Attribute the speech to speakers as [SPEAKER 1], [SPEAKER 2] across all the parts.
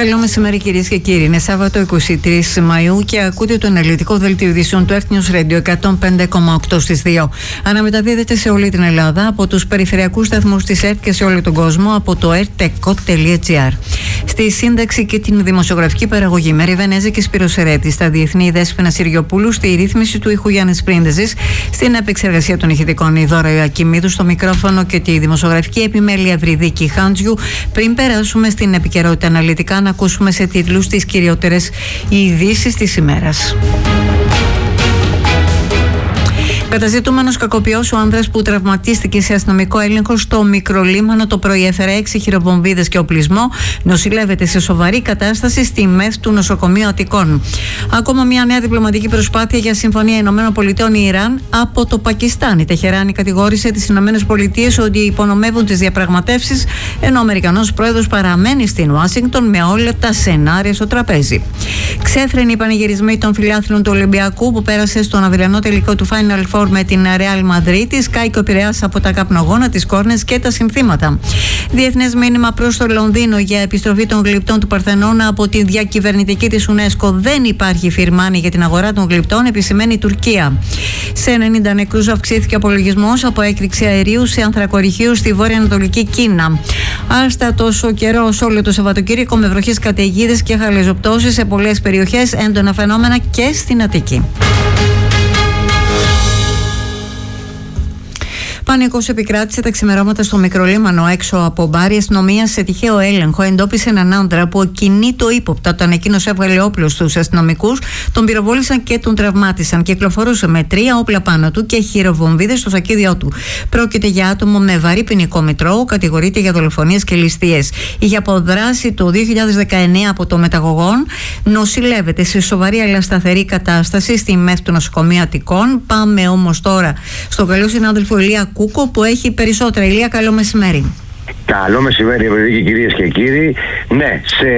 [SPEAKER 1] Καλό μεσημέρι, κυρίες και κύριοι. Είναι Σάββατο 23 Μαΐου και ακούτε το αναλυτικό δελτίο ειδήσεων του Earth News Radio 105,8 στις 2. Αναμεταδίδεται σε όλη την Ελλάδα από τους περιφερειακούς σταθμούς της ΕΡΤ και σε όλο τον κόσμο από το ertekot.gr. Στη σύνταξη και την δημοσιογραφική παραγωγή Μέρη Βενέζη και Σπύρος Ερέτης, στα διεθνή Δέσποινα Συριοπούλου, στη ρύθμιση του ήχου Γιάννης Πρίντεζης, στην επεξεργασία των ηχητικών η Δώρα Ιωακιμίδου, στο μικρόφωνο και τη δημοσιογραφική επιμέλεια Βρυδίκη Χάντζιου. Πριν περάσουμε στην επικαιρότητα αναλυτικά, να ακούσουμε σε τίτλους τις κυριότερες ειδήσεις της ημέρας. Καταζητούμενος κακοποιός ο άνδρας που τραυματίστηκε σε αστυνομικό έλεγχο στο Μικρολίμανο το πρωί έφερε 6 χειροβομβίδες και οπλισμό. Νοσηλεύεται σε σοβαρή κατάσταση στη ΜΕΘ του νοσοκομείου Αττικών. Ακόμα μια νέα διπλωματική προσπάθεια για συμφωνία ΗΠΑ-Ιράν από το Πακιστάν. Η Τεχεράνη κατηγόρησε τις ΗΠΑ ότι υπονομεύουν τις διαπραγματεύσεις, ενώ ο Αμερικανός πρόεδρος παραμένει στην Ουάσιγκτον με όλα τα σενάρια στο τραπέζι. Ξέφρενοι οι πανηγυρισμοί των φιλάθλων του Ολυμπιακού που πέρασε στον αυριανό τελικό του Final Four με την Ρεάλ Μαδρίτη, σκάει ο Πειραιάς από τα καπνογόνα, τις κόρνες και τα συνθήματα. Διεθνές μήνυμα προς το Λονδίνο για επιστροφή των γλυπτών του Παρθενώνα από τη διακυβερνητική της UNESCO. Δεν υπάρχει φιρμάνι για την αγορά των γλυπτών, επισημαίνει η Τουρκία. Σε 90 νεκρούς αυξήθηκε ο απολογισμός από έκρηξη αερίου σε ανθρακοριχείο στη βόρεια-ανατολική Κίνα. Άστα τόσο καιρό όλο το Σαββατοκύριακο με βροχές, καταιγίδες και χαλεζοπτώσεις σε πολλές περιοχές, έντονα φαινόμενα και στην Αττική. Πανικός επικράτησε τα ξημερώματα στο Μικρολίμανο έξω από μπάρ. Η αστυνομία σε τυχαίο έλεγχο εντόπισε έναν άνδρα που κινείτο ύποπτα όταν εκείνος έβγαλε όπλο στους αστυνομικούς, τον πυροβόλησαν και τον τραυμάτισαν. Κυκλοφορούσε με 3 όπλα πάνω του και χειροβομβίδες στο σακίδιό του. Πρόκειται για άτομο με βαρύ ποινικό μητρό, κατηγορείται για δολοφονίες και ληστείες. Είχε αποδράσει το 2019 από το μεταγωγόν, νοσηλεύεται σε σοβαρή αλλά σταθερή κατάσταση στη ΜΕΘ του νοσοκομείου Αττικών. Πάμε όμως τώρα στον καλό συνάδελφο Ηλία Κούκο που έχει περισσότερα. Ηλία, καλό μεσημέρι.
[SPEAKER 2] Καλό μεσημέρι, ευρωδίκοι, κυρίες και κύριοι. Ναι,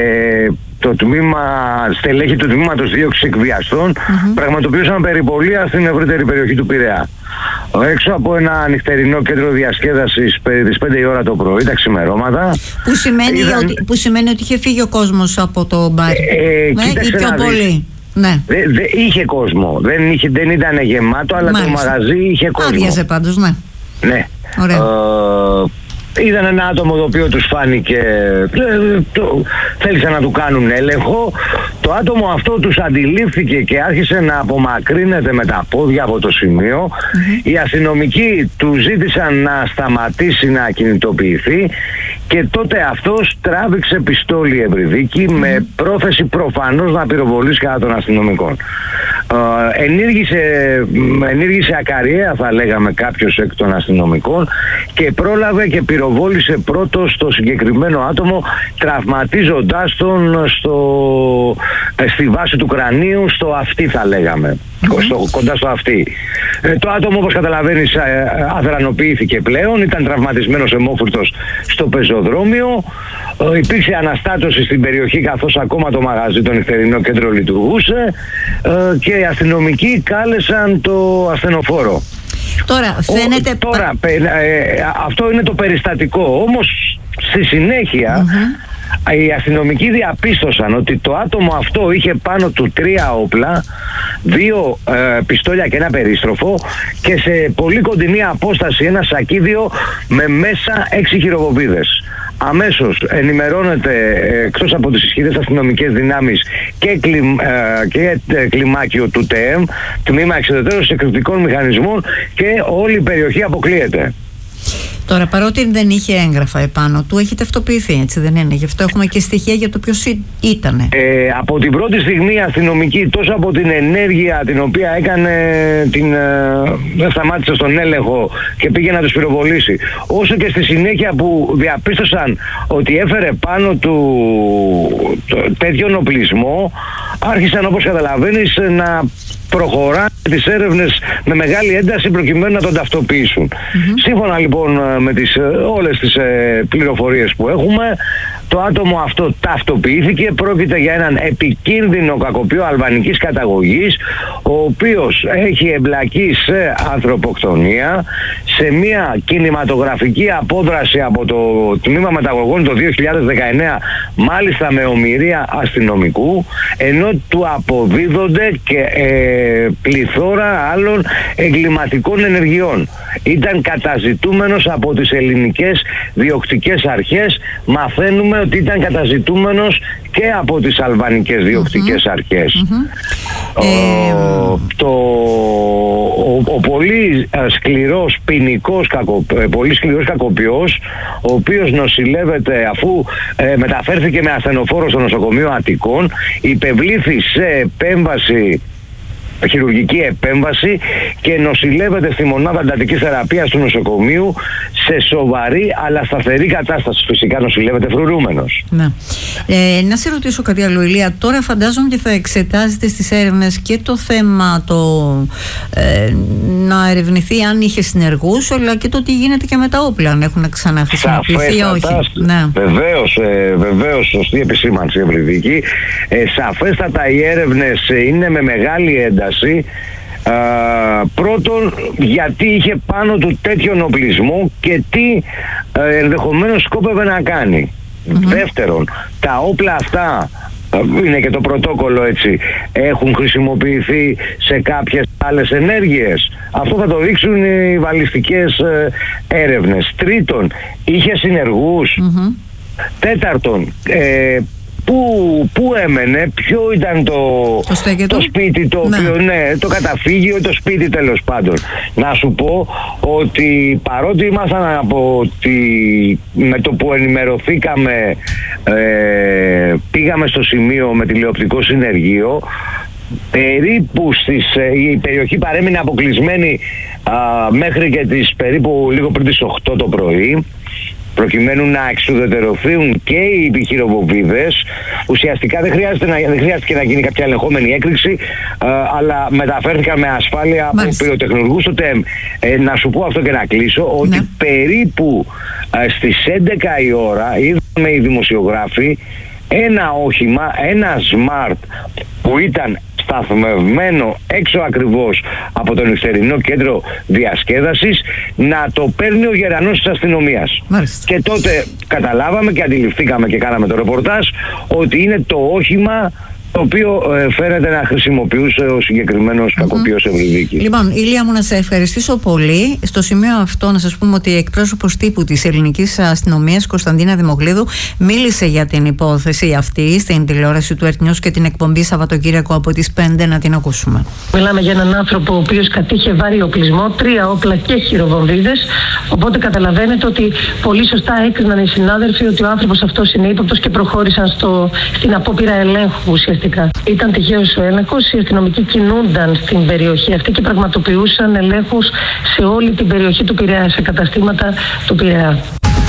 [SPEAKER 2] στελέχη του τμήματος δίωξης εκβιαστών πραγματοποιούσαν περιπολία στην ευρύτερη περιοχή του Πειραιά. Έξω από ένα νυχτερινό κέντρο διασκέδασης περί τις 5 η ώρα το πρωί, τα ξημερώματα.
[SPEAKER 1] Που σημαίνει ότι είχε φύγει ο κόσμος από το μπάρ. Ή πιο πολύ. Ναι.
[SPEAKER 2] Είχε κόσμο. Δεν ήταν γεμάτο, αλλά το μαγαζί είχε κόσμο.
[SPEAKER 1] Άδειαζε πάντως, ναι.
[SPEAKER 2] Ναι.
[SPEAKER 1] Ωραία.
[SPEAKER 2] Είδαν ένα άτομο το οποίο τους φάνηκε, θέλησαν να του κάνουν έλεγχο. Το άτομο αυτό τους αντιλήφθηκε και άρχισε να απομακρύνεται με τα πόδια από το σημείο. Οι αστυνομικοί του ζήτησαν να σταματήσει να κινητοποιηθεί και τότε αυτός τράβηξε πιστόλι, Ευρυδίκη, με πρόθεση προφανώς να πυροβολήσει κατά των αστυνομικών. Ενήργησε ακαριέα, θα λέγαμε, κάποιος εκ των αστυνομικών και πρόλαβε και πυροβόλησε πρώτος το συγκεκριμένο άτομο, τραυματίζοντάς τον στη βάση του κρανίου, στο αυτί, θα λέγαμε, κοντά στο αυτί. Το άτομο, όπως καταλαβαίνεις, αδρανοποιήθηκε πλέον, ήταν τραυματισμένος αιμόφουρτος στο πεζοδρόμιο. Υπήρξε αναστάτωση στην περιοχή καθώς ακόμα το μαγαζί, το νυχτερινό κέντρο, λειτουργούσε και οι αστυνομικοί κάλεσαν το ασθενοφόρο.
[SPEAKER 1] Τώρα φαίνεται...
[SPEAKER 2] Αυτό είναι το περιστατικό. Όμως στη συνέχεια οι αστυνομικοί διαπίστωσαν ότι το άτομο αυτό είχε πάνω του 3 όπλα, 2 πιστόλια και ένα περίστροφο και σε πολύ κοντινή απόσταση ένα σακίδιο με μέσα 6 χειροβομβίδες. Αμέσως ενημερώνεται, εκτός από τις ισχυρές αστυνομικές δυνάμεις, και κλιμάκιο του ΤΕΕΜ, τμήμα εξεδετέρωσης εκρηκτικών μηχανισμών, και όλη η περιοχή αποκλείεται.
[SPEAKER 1] Τώρα, παρότι δεν είχε έγγραφα επάνω του, έχει ταυτοποιηθεί, έτσι δεν είναι? Γι' αυτό έχουμε και στοιχεία για το ποιος ήτανε.
[SPEAKER 2] Από την πρώτη στιγμή οι αστυνομικοί, τόσο από την ενέργεια την οποία έκανε, δεν σταμάτησε στον έλεγχο και πήγε να τους πυροβολήσει, όσο και στη συνέχεια που διαπίστωσαν ότι έφερε πάνω του τέτοιον οπλισμό, άρχισαν, όπως καταλαβαίνεις, να προχωράνε τις έρευνες με μεγάλη ένταση προκειμένου να τον ταυτοποιήσουν. Σύμφωνα λοιπόν με όλες τις πληροφορίες που έχουμε, Το άτομο αυτό ταυτοποιήθηκε, πρόκειται για έναν επικίνδυνο κακοποιό αλβανικής καταγωγής, ο οποίος έχει εμπλακεί σε ανθρωποκτονία, σε μια κινηματογραφική απόδραση από το Τμήμα Μεταγωγών το 2019, μάλιστα με ομηρία αστυνομικού, ενώ του αποδίδονται και πληθώρα άλλων εγκληματικών ενεργειών. Ήταν καταζητούμενος από τις ελληνικές διοκτικές αρχές. Μαθαίνουμε ότι ήταν καταζητούμενος και από τις αλβανικές διοκτικές αρχές. Ο πολύ σκληρός ποινικός πολύ σκληρός κακοποιός, ο οποίος νοσηλεύεται αφού μεταφέρθηκε με ασθενοφόρο στο νοσοκομείο Αττικών, υπευλήθη σε χειρουργική επέμβαση και νοσηλεύεται στη μονάδα εντατικής θεραπείας του νοσοκομείου σε σοβαρή αλλά σταθερή κατάσταση. Φυσικά νοσηλεύεται φρουρούμενος.
[SPEAKER 1] Ναι. Να σε ρωτήσω κάτι άλλο, Ηλία. Τώρα φαντάζομαι και θα εξετάζετε στις έρευνες και το θέμα να ερευνηθεί αν είχε συνεργούς, αλλά και το τι γίνεται και με τα όπλα, αν έχουν ξαναχρησιμοποιηθεί ή όχι. Ναι.
[SPEAKER 2] Βεβαίως, σωστή επισήμανση, Ευρυδίκη. Σαφέστατα οι έρευνες είναι με μεγάλη ένταση. Πρώτον, γιατί είχε πάνω του τέτοιον οπλισμό και τι ενδεχομένως σκόπευε να κάνει. Δεύτερον, τα όπλα αυτά, είναι και το πρωτόκολλο έτσι, έχουν χρησιμοποιηθεί σε κάποιες άλλες ενέργειες. Αυτό θα το δείξουν οι βαλιστικές έρευνες. Τρίτον, είχε συνεργούς. Τέταρτον, Πού έμενε, ποιο ήταν το σπίτι το οποίο, το καταφύγιο, το σπίτι τέλος πάντων. Να σου πω ότι παρότι ήμασταν με το που ενημερωθήκαμε, πήγαμε στο σημείο με τηλεοπτικό συνεργείο, περίπου η περιοχή παρέμεινε αποκλεισμένη μέχρι και περίπου λίγο πριν τις 8 το πρωί, προκειμένου να εξουδετερωθούν και οι επιχειροβομβίδες. Ουσιαστικά δεν χρειάστηκε να γίνει κάποια ελεγχόμενη έκρηξη, αλλά μεταφέρθηκαν με ασφάλεια από πυροτεχνουργούς. Να σου πω αυτό και να κλείσω, ότι περίπου στις 11 η ώρα είδαμε οι δημοσιογράφοι ένα όχημα, ένα Smart που ήταν σταθμευμένο έξω ακριβώς από το νυχτερινό κέντρο διασκέδασης, να το παίρνει ο γερανός της αστυνομίας. Και τότε καταλάβαμε και αντιληφθήκαμε και κάναμε το ρεπορτάζ ότι είναι το όχημα το οποίο φαίνεται να χρησιμοποιούσε ο συγκεκριμένος κακοποιός Ευρυδίκη.
[SPEAKER 1] Λοιπόν, Ηλία μου, να σε ευχαριστήσω πολύ. Στο σημείο αυτό να σας πούμε ότι η εκπρόσωπος τύπου της ελληνικής αστυνομίας, Κωνσταντίνα Δημοκλίδου, μίλησε για την υπόθεση αυτή στην τηλεόραση του Earth News και την εκπομπή Σαββατοκύριακο από τις 5. Να την ακούσουμε.
[SPEAKER 3] Μιλάμε για έναν άνθρωπο ο οποίος κατήχε βάρη οπλισμό, 3 όπλα και χειροβομβίδες. Οπότε καταλαβαίνετε ότι πολύ σωστά έκριναν οι συνάδελφοι ότι ο άνθρωπος αυτός είναι ύποπτος και προχώρησαν στην απόπειρα ελέγχου ουσιαστικά. Ήταν τυχαίος ο έλεγχος. Οι αστυνομικοί κινούνταν στην περιοχή αυτή και πραγματοποιούσαν ελέγχους σε όλη την περιοχή του Πειραιά, σε καταστήματα του Πειραιά.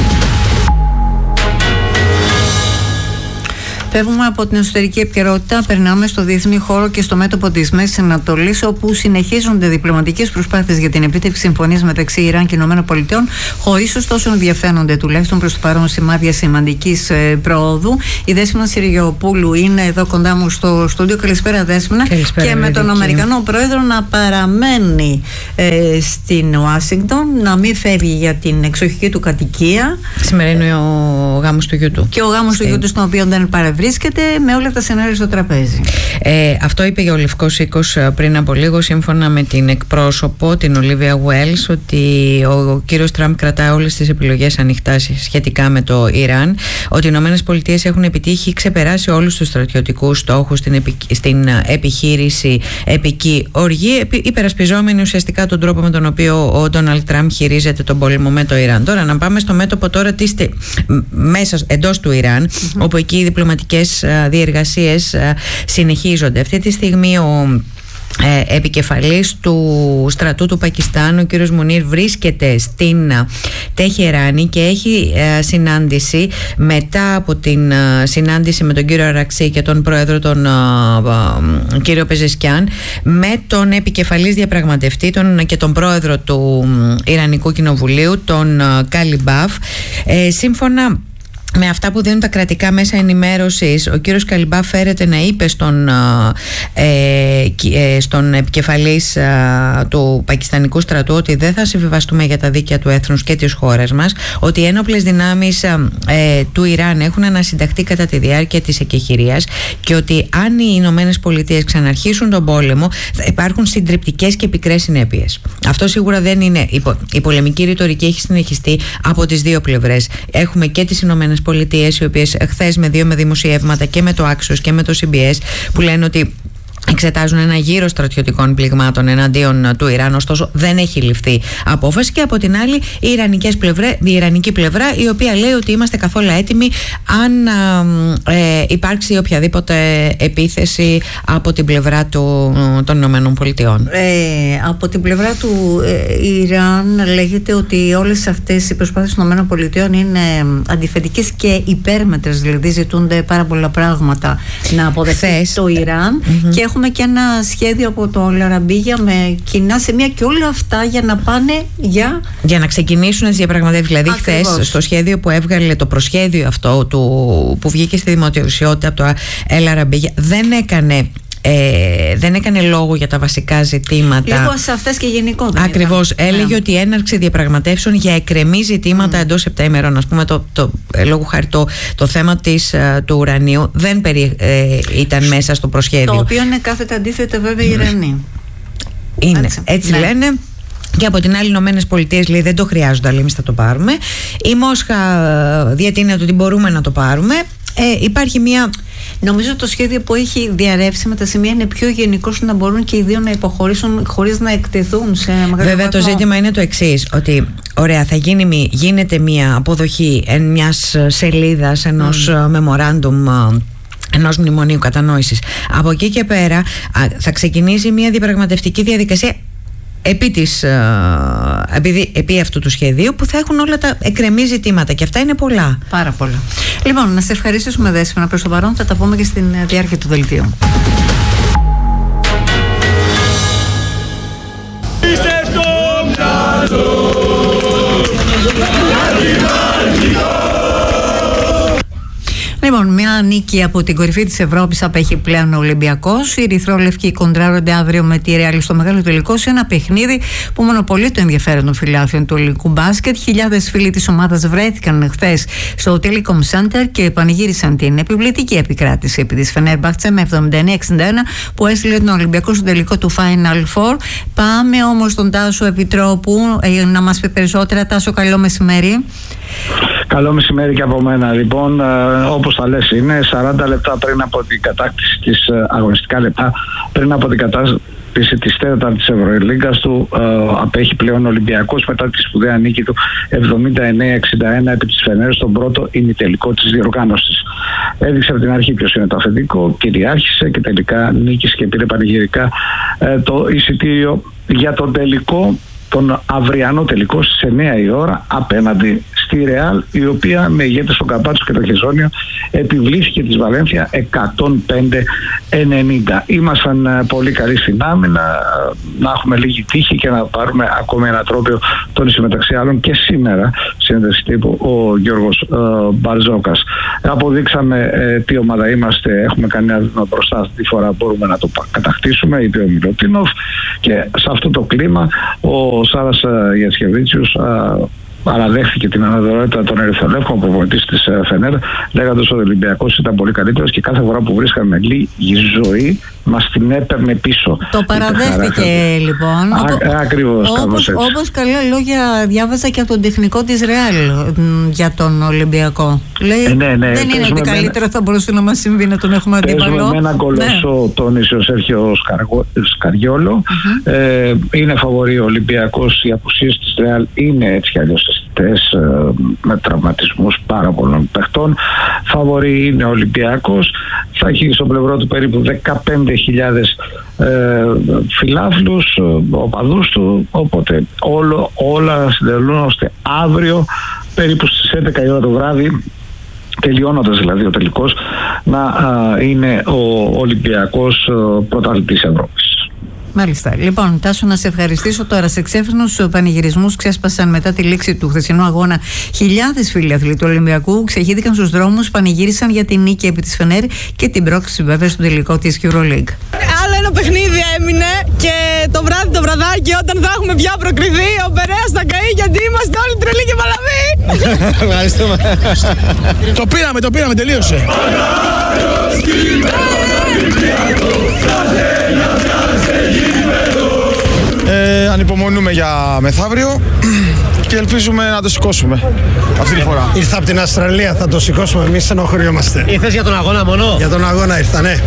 [SPEAKER 1] Φεύγουμε από την εσωτερική επικαιρότητα, περνάμε στο διεθνή χώρο και στο μέτωπο της Μέσης Ανατολής, όπου συνεχίζονται διπλωματικές προσπάθειες για την επίτευξη συμφωνίας μεταξύ Ιράν και ΗΠΑ, χωρίς ωστόσο να διαφαίνονται τουλάχιστον προς το παρόν σημάδια σημαντικής προόδου. Η Δέσποινα Συριγιοπούλου είναι εδώ κοντά μου στο στούντιο. Καλησπέρα, Δέσποινα.
[SPEAKER 4] Καλησπέρα,
[SPEAKER 1] και με τον Αμερικανό πρόεδρο να παραμένει στην Ουάσιγκτον, να μην φεύγει για την εξοχική του κατοικία.
[SPEAKER 4] Σήμερα είναι ο γάμος του γιού του.
[SPEAKER 1] Και ο γάμος του γιού του, στον οποίο δεν παρευρίσκεται, με όλα τα σενάρια στο τραπέζι.
[SPEAKER 4] Αυτό είπε για ο Λευκός Οίκος πριν από λίγο, σύμφωνα με την εκπρόσωπο, την Ολίβια Γουέλς, ότι ο κύριος Τραμπ κρατά όλες τις επιλογές ανοιχτά σχετικά με το Ιράν, ότι οι ΗΠΑ έχουν επιτύχει, ξεπεράσει όλους τους στρατιωτικούς στόχους στην επιχείρηση Επική Οργή, υπερασπιζόμενοι ουσιαστικά τον τρόπο με τον οποίο ο Ντόναλντ Τραμπ χειρίζεται τον πόλεμο με το Ιράν. Τώρα να πάμε στο μέτωπο τώρα μέσα εντός του Ιράν, όπου εκεί οι διπλωματικές διεργασίες συνεχίζονται. Αυτή τη στιγμή ο επικεφαλής του στρατού του Πακιστάν, ο κύριος Μουνίρ, βρίσκεται στην Τεχεράνη και έχει συνάντηση μετά από την συνάντηση με τον κύριο Αραξί και τον πρόεδρο τον κύριο Πεζεσκιάν, με τον επικεφαλής διαπραγματευτή και τον πρόεδρο του Ιρανικού Κοινοβουλίου, τον Καλιμπάφ. Σύμφωνα με αυτά που δίνουν τα κρατικά μέσα ενημέρωσης, ο κύριος Καλιμπά φέρεται να είπε στον επικεφαλής του πακιστανικού στρατού ότι δεν θα συμβιβαστούμε για τα δίκαια του έθνους και της χώρας μας, ότι οι ένοπλες δυνάμεις του Ιράν έχουν ανασυνταχθεί κατά τη διάρκεια της εκεχηρίας και ότι αν οι Ηνωμένες Πολιτείες ξαναρχίσουν τον πόλεμο θα υπάρχουν συντριπτικές και πικρές συνέπειες. Αυτό σίγουρα δεν είναι. Η πολεμική ρητορική έχει συνεχιστεί από τις δύο πλευρές. Έχουμε και τις Ηνωμένες Πολιτείες, οι οποίες χθες με δημοσιεύματα και με το Axios και με το CBS που λένε ότι εξετάζουν ένα γύρο στρατιωτικών πληγμάτων εναντίον του Ιράν, ωστόσο δεν έχει ληφθεί απόφαση, και από την άλλη η ιρανική πλευρά, η οποία λέει ότι είμαστε καθόλου έτοιμοι αν υπάρξει οποιαδήποτε επίθεση από την πλευρά των Ηνωμένων Πολιτειών.
[SPEAKER 1] Από την πλευρά του Ιράν λέγεται ότι όλες αυτές οι προσπάθειες των Ηνωμένων Πολιτειών είναι αντιφατικές και υπέρμετρες, δηλαδή ζητούνται πάρα πολλά πράγματα να αποδεχθεί το Ιράν, και έχουμε και ένα σχέδιο από το Λαραμπίγια με κοινά σημεία και όλα αυτά για να πάνε για να ξεκινήσουν τις διαπραγματεύσεις. Δηλαδή χθες στο σχέδιο που έβγαλε, το προσχέδιο αυτό που βγήκε στη δημοσιότητα από το Λαραμπίγια, δεν έκανε λόγο για τα βασικά ζητήματα. Λίγο ασαφές και γενικό.
[SPEAKER 4] Ακριβώς. Έλεγε ότι η έναρξη διαπραγματεύσεων για εκκρεμή ζητήματα εντός 7 ημερών. Ας πούμε, λόγω χάρη το θέμα του ουρανίου δεν ήταν μέσα στο προσχέδιο. Το
[SPEAKER 1] οποίο είναι κάθετα αντίθετα βέβαια οι Ιρανοί.
[SPEAKER 4] Έτσι λένε. Και από την άλλη, οι Ηνωμένες Πολιτείες λέει δεν το χρειάζονται, αλλά εμείς θα το πάρουμε. Η Μόσχα διατείνεται ότι μπορούμε να το πάρουμε. Υπάρχει μια.
[SPEAKER 1] Νομίζω το σχέδιο που έχει διαρρεύσει με τα σημεία είναι πιο γενικό, ώστε να μπορούν και οι δύο να υποχωρήσουν χωρίς να εκτεθούν σε μεγάλο
[SPEAKER 4] Βέβαια, το ζήτημα είναι το εξής, ότι ωραία, γίνεται μια αποδοχή μιας σελίδας ενός memorandum, ενός μνημονίου κατανόησης. Από εκεί και πέρα θα ξεκινήσει μια διαπραγματευτική διαδικασία επί αυτού του σχεδίου, που θα έχουν όλα τα εκκρεμή ζητήματα, και αυτά είναι πολλά.
[SPEAKER 1] Πάρα πολλά. Λοιπόν, να σε ευχαριστήσουμε, Δέσποινα, προς το παρόν. Θα τα πούμε και στην διάρκεια του δελτίου. Λοιπόν, μια νίκη από την κορυφή της Ευρώπης απέχει πλέον ο Ολυμπιακός. Οι ερυθρόλευκοι κοντράρονται αύριο με τη Ρεάλ στο μεγάλο τελικό, σε ένα παιχνίδι που μονοπολεί το ενδιαφέρον των φιλάθλων του ελληνικού μπάσκετ. Χιλιάδες φίλοι της ομάδας βρέθηκαν χθες στο Telecom Center και πανηγύρισαν την επιβλητική επικράτηση επί της Φενέρμπαχτσε με 79-61 που έστειλε τον Ολυμπιακό στο τελικό του Final Four. Πάμε όμως στον Τάσο Επιτρόπου να μας πει περισσότερα. Τάσο, καλό μεσημέρι.
[SPEAKER 5] Καλό μεσημέρι και από μένα. Λοιπόν, όπως τα λες, είναι 40 λεπτά πριν από την κατάκτηση της αγωνιστικά λεπτά πριν από την κατάκτηση της τέταρτης Ευρωλίγκας του, απέχει πλέον ο Ολυμπιακός μετά τη σπουδαία νίκη του 79-61 επί της Φενέρ στον πρώτο ημιτελικό της διοργάνωσης. Έδειξε από την αρχή ποιος είναι το αφεντικό, κυριάρχησε και τελικά νίκησε και πήρε πανηγυρικά το εισιτήριο για τον τελικό, τον αυριανό τελικό στις 9 η ώρα απέναντι στη Ρεάλ, η οποία με ηγέτες στον Καμπάτσο και το Χεζόνιο επιβλήθηκε της Βαλένθια 105-90. Ήμασταν πολύ καλοί στην άμυνα, να έχουμε λίγη τύχη και να πάρουμε ακόμη ένα τρόπαιο, τόνισε μεταξύ άλλων και σήμερα σύνδεση τύπου ο Γιώργος Μπαρζόκας. Αποδείξαμε τι ομάδα είμαστε, έχουμε κάνει ένα βήμα μπροστά, αυτή τη φορά μπορούμε να το κατακτήσουμε, είπε ο Μιλωτίνοφ, και σε αυτό το κλίμα ο Σάρας Γιασχεβίτσιους αναδέχθηκε την αναδρομότητα των ερυθρολεύκων προπονητής της Φενέρ, λέγοντας ότι ο Ολυμπιακός ήταν πολύ καλύτερος και κάθε φορά που βρίσκαμε λίγη ζωή μας την έπαιρνε πίσω.
[SPEAKER 1] Το παραδέχτηκε λοιπόν.
[SPEAKER 5] Ακριβώς.
[SPEAKER 1] Όπως καλά λόγια διάβαζα και από τον τεχνικό της Ρεάλ για τον Ολυμπιακό. Λέει δεν είναι ότι καλύτερο θα μπορούσε να μας συμβεί να τον έχουμε αντίπαλο.
[SPEAKER 5] Παίζουμε με έναν κολοσσό, τόνισε ο Σέρχιο Σκαριόλο. Είναι φαβορί ο Ολυμπιακός. Οι απουσίες της Ρεάλ είναι έτσι κι αλλιώς αισθητές, με τραυματισμούς πάρα πολλών παιχτών. Φαβορί είναι ο Ολυμπιακός. Θα έχει στο πλευρό του περίπου 15.000 φιλάθλους, οπαδούς του, οπότε όλα συντελούν ώστε αύριο περίπου στις 11 η ώρα το βράδυ, τελειώνοντας δηλαδή ο τελικός, να είναι ο Ολυμπιακός πρωταθλητής Ευρώπης.
[SPEAKER 1] Μάλιστα. Λοιπόν, Τάσο, να σε ευχαριστήσω τώρα. Σε ξέφρενους πανηγυρισμούς ξέσπασαν μετά τη λήξη του χθεσινού αγώνα. Χιλιάδες φίλοι αθλητών του Ολυμπιακού ξεχύθηκαν στους δρόμους, πανηγύρισαν για την νίκη επί της Φενέρ και την πρόκληση βέβαια στο τελικό της EuroLeague.
[SPEAKER 6] Άλλο ένα παιχνίδι έμεινε και το βράδυ το βραδάκι, όταν θα έχουμε πια προκριθεί, ο Περέας θα καεί γιατί είμαστε όλοι τρελοί και παλαβοί.
[SPEAKER 7] Ευχαριστούμε. Το πήραμε, τελείωσε. Ανυπομονούμε για μεθαύριο και ελπίζουμε να το σηκώσουμε αυτή τη φορά.
[SPEAKER 8] Ήρθα από την Αυστραλία, θα το σηκώσουμε, εμείς στενοχωριόμαστε.
[SPEAKER 7] Ήρθες για τον αγώνα μόνο?
[SPEAKER 8] Για τον αγώνα ήρθα, ναι.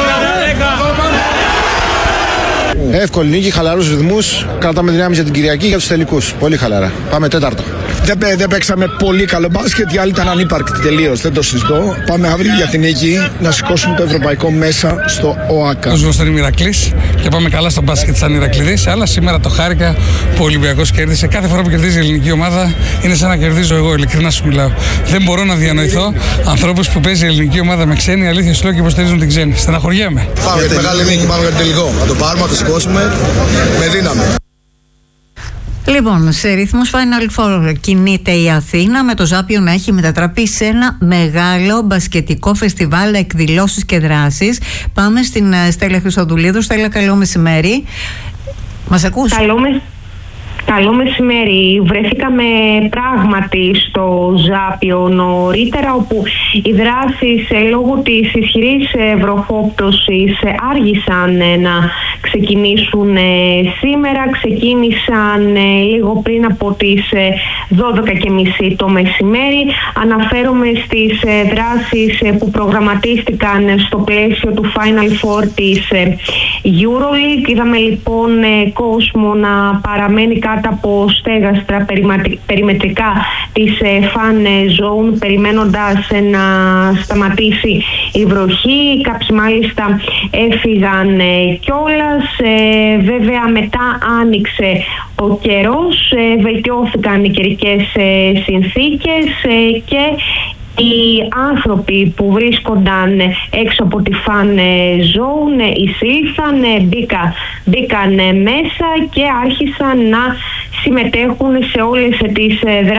[SPEAKER 9] Εύκολη νίκη, χαλαρούς ρυθμούς. Κρατάμε δυνάμεις για την Κυριακή για τους τελικούς. Πολύ χαλαρά. Πάμε τέταρτο.
[SPEAKER 7] Δεν παίξαμε πολύ καλό μπάσκετ, οι άλλοι ήταν ανύπαρκτοι τελείως. Δεν το συζητώ. Πάμε αύριο για την νίκη να σηκώσουμε το ευρωπαϊκό μέσα στο ΟΑΚΑ.
[SPEAKER 10] Ο Ζώστον είμαι Ηρακλής και πάμε καλά στο μπάσκετ σαν Ηρακλήδης. Αλλά σήμερα το χάρηκα που ο Ολυμπιακός κέρδισε. Κάθε φορά που κερδίζει η ελληνική ομάδα είναι σαν να κερδίζω εγώ. Ειλικρινά σου μιλάω. Δεν μπορώ να διανοηθώ ανθρώπους που παίζει η ελληνική ομάδα με ξένη. Αλήθεια σου λέω και υποστηρίζουν την ξένη. Στεναχωριέμαι.
[SPEAKER 7] Πάμε για τη μεγάλη νίκη, πάμε για το τελικό. Να το πάρουμε, να το σηκώσουμε με δύναμη.
[SPEAKER 1] Λοιπόν, σε ρυθμούς Final Four κινείται η Αθήνα, με το Ζάπιο να έχει μετατραπεί σε ένα μεγάλο μπασκετικό φεστιβάλ, εκδηλώσεις και δράσεις. Πάμε στην Στέλλα Χριστοδουλίδου. Στέλλα, καλό μεσημέρι. Μας ακούς?
[SPEAKER 11] Καλό μεσημέρι. Βρεθήκαμε πράγματι στο Ζάπιο νωρίτερα, όπου οι δράσεις λόγω της ισχυρής βροχόπτωσης άργησαν να ξεκινήσουν σήμερα. Ξεκίνησαν λίγο πριν από τις 12:30 το μεσημέρι. Αναφέρομαι στις δράσεις που προγραμματίστηκαν στο πλαίσιο του Final Four της EuroLeague. Είδαμε λοιπόν κόσμο να παραμένει κάτω από στέγαστρα περιμετρικά της fan zone, περιμένοντας να σταματήσει η βροχή. Κάποιοι μάλιστα έφυγαν κιόλας. Βέβαια μετά άνοιξε ο καιρός, βελτιώθηκαν οι καιρικές συνθήκες και οι άνθρωποι που βρίσκονταν έξω από τη fan zone εισήλθαν, μπήκαν μέσα και άρχισαν να συμμετέχουν σε όλες τις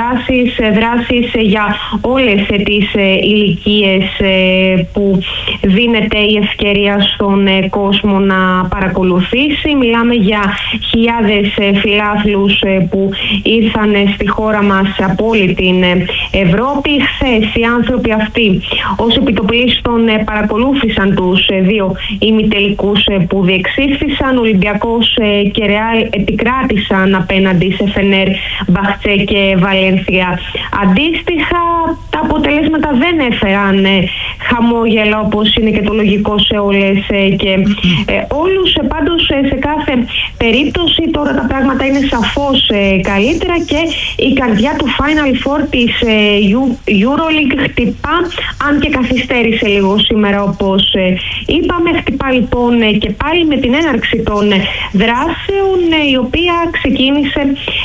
[SPEAKER 11] δράσεις για όλες τις ηλικίες που δίνεται η ευκαιρία στον κόσμο να παρακολουθήσει. Μιλάμε για χιλιάδες φιλάθλους που ήρθαν στη χώρα μας από όλη την Ευρώπη. Χθες οι άνθρωποι αυτοί ως επιτοπλίστων παρακολούθησαν τους δύο ημιτελικούς που διεξήχθησαν. Ολυμπιακός και Ρεάλ επικράτησαν απέναντι σε Φενέρ, Μπαχτσέ και Βαλένθια. Αντίστοιχα, τα αποτελέσματα δεν έφεραν χαμόγελα, όπως είναι και το λογικό σε όλες και όλους. Πάντως σε κάθε περίπτωση τώρα τα πράγματα είναι σαφώς καλύτερα και η καρδιά του Final Four της EuroLeague χτυπά, αν και καθυστέρησε λίγο σήμερα όπως είπαμε. Χτυπά λοιπόν και πάλι με την έναρξη των δράσεων, η οποία ξεκίνησε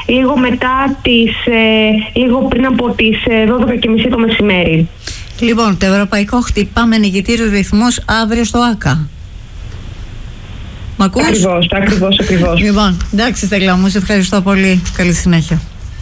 [SPEAKER 11] λίγο πριν από τις 12:30 το μεσημέρι.
[SPEAKER 1] Λοιπόν, το ευρωπαϊκό χτυπά με νικητήριο ρυθμούς αύριο στο ΆΚΑ. Μ' ακούς?
[SPEAKER 11] Ακριβώς.
[SPEAKER 1] Λοιπόν, εντάξει Στέλλα μου, σε ευχαριστώ πολύ. Καλή συνέχεια.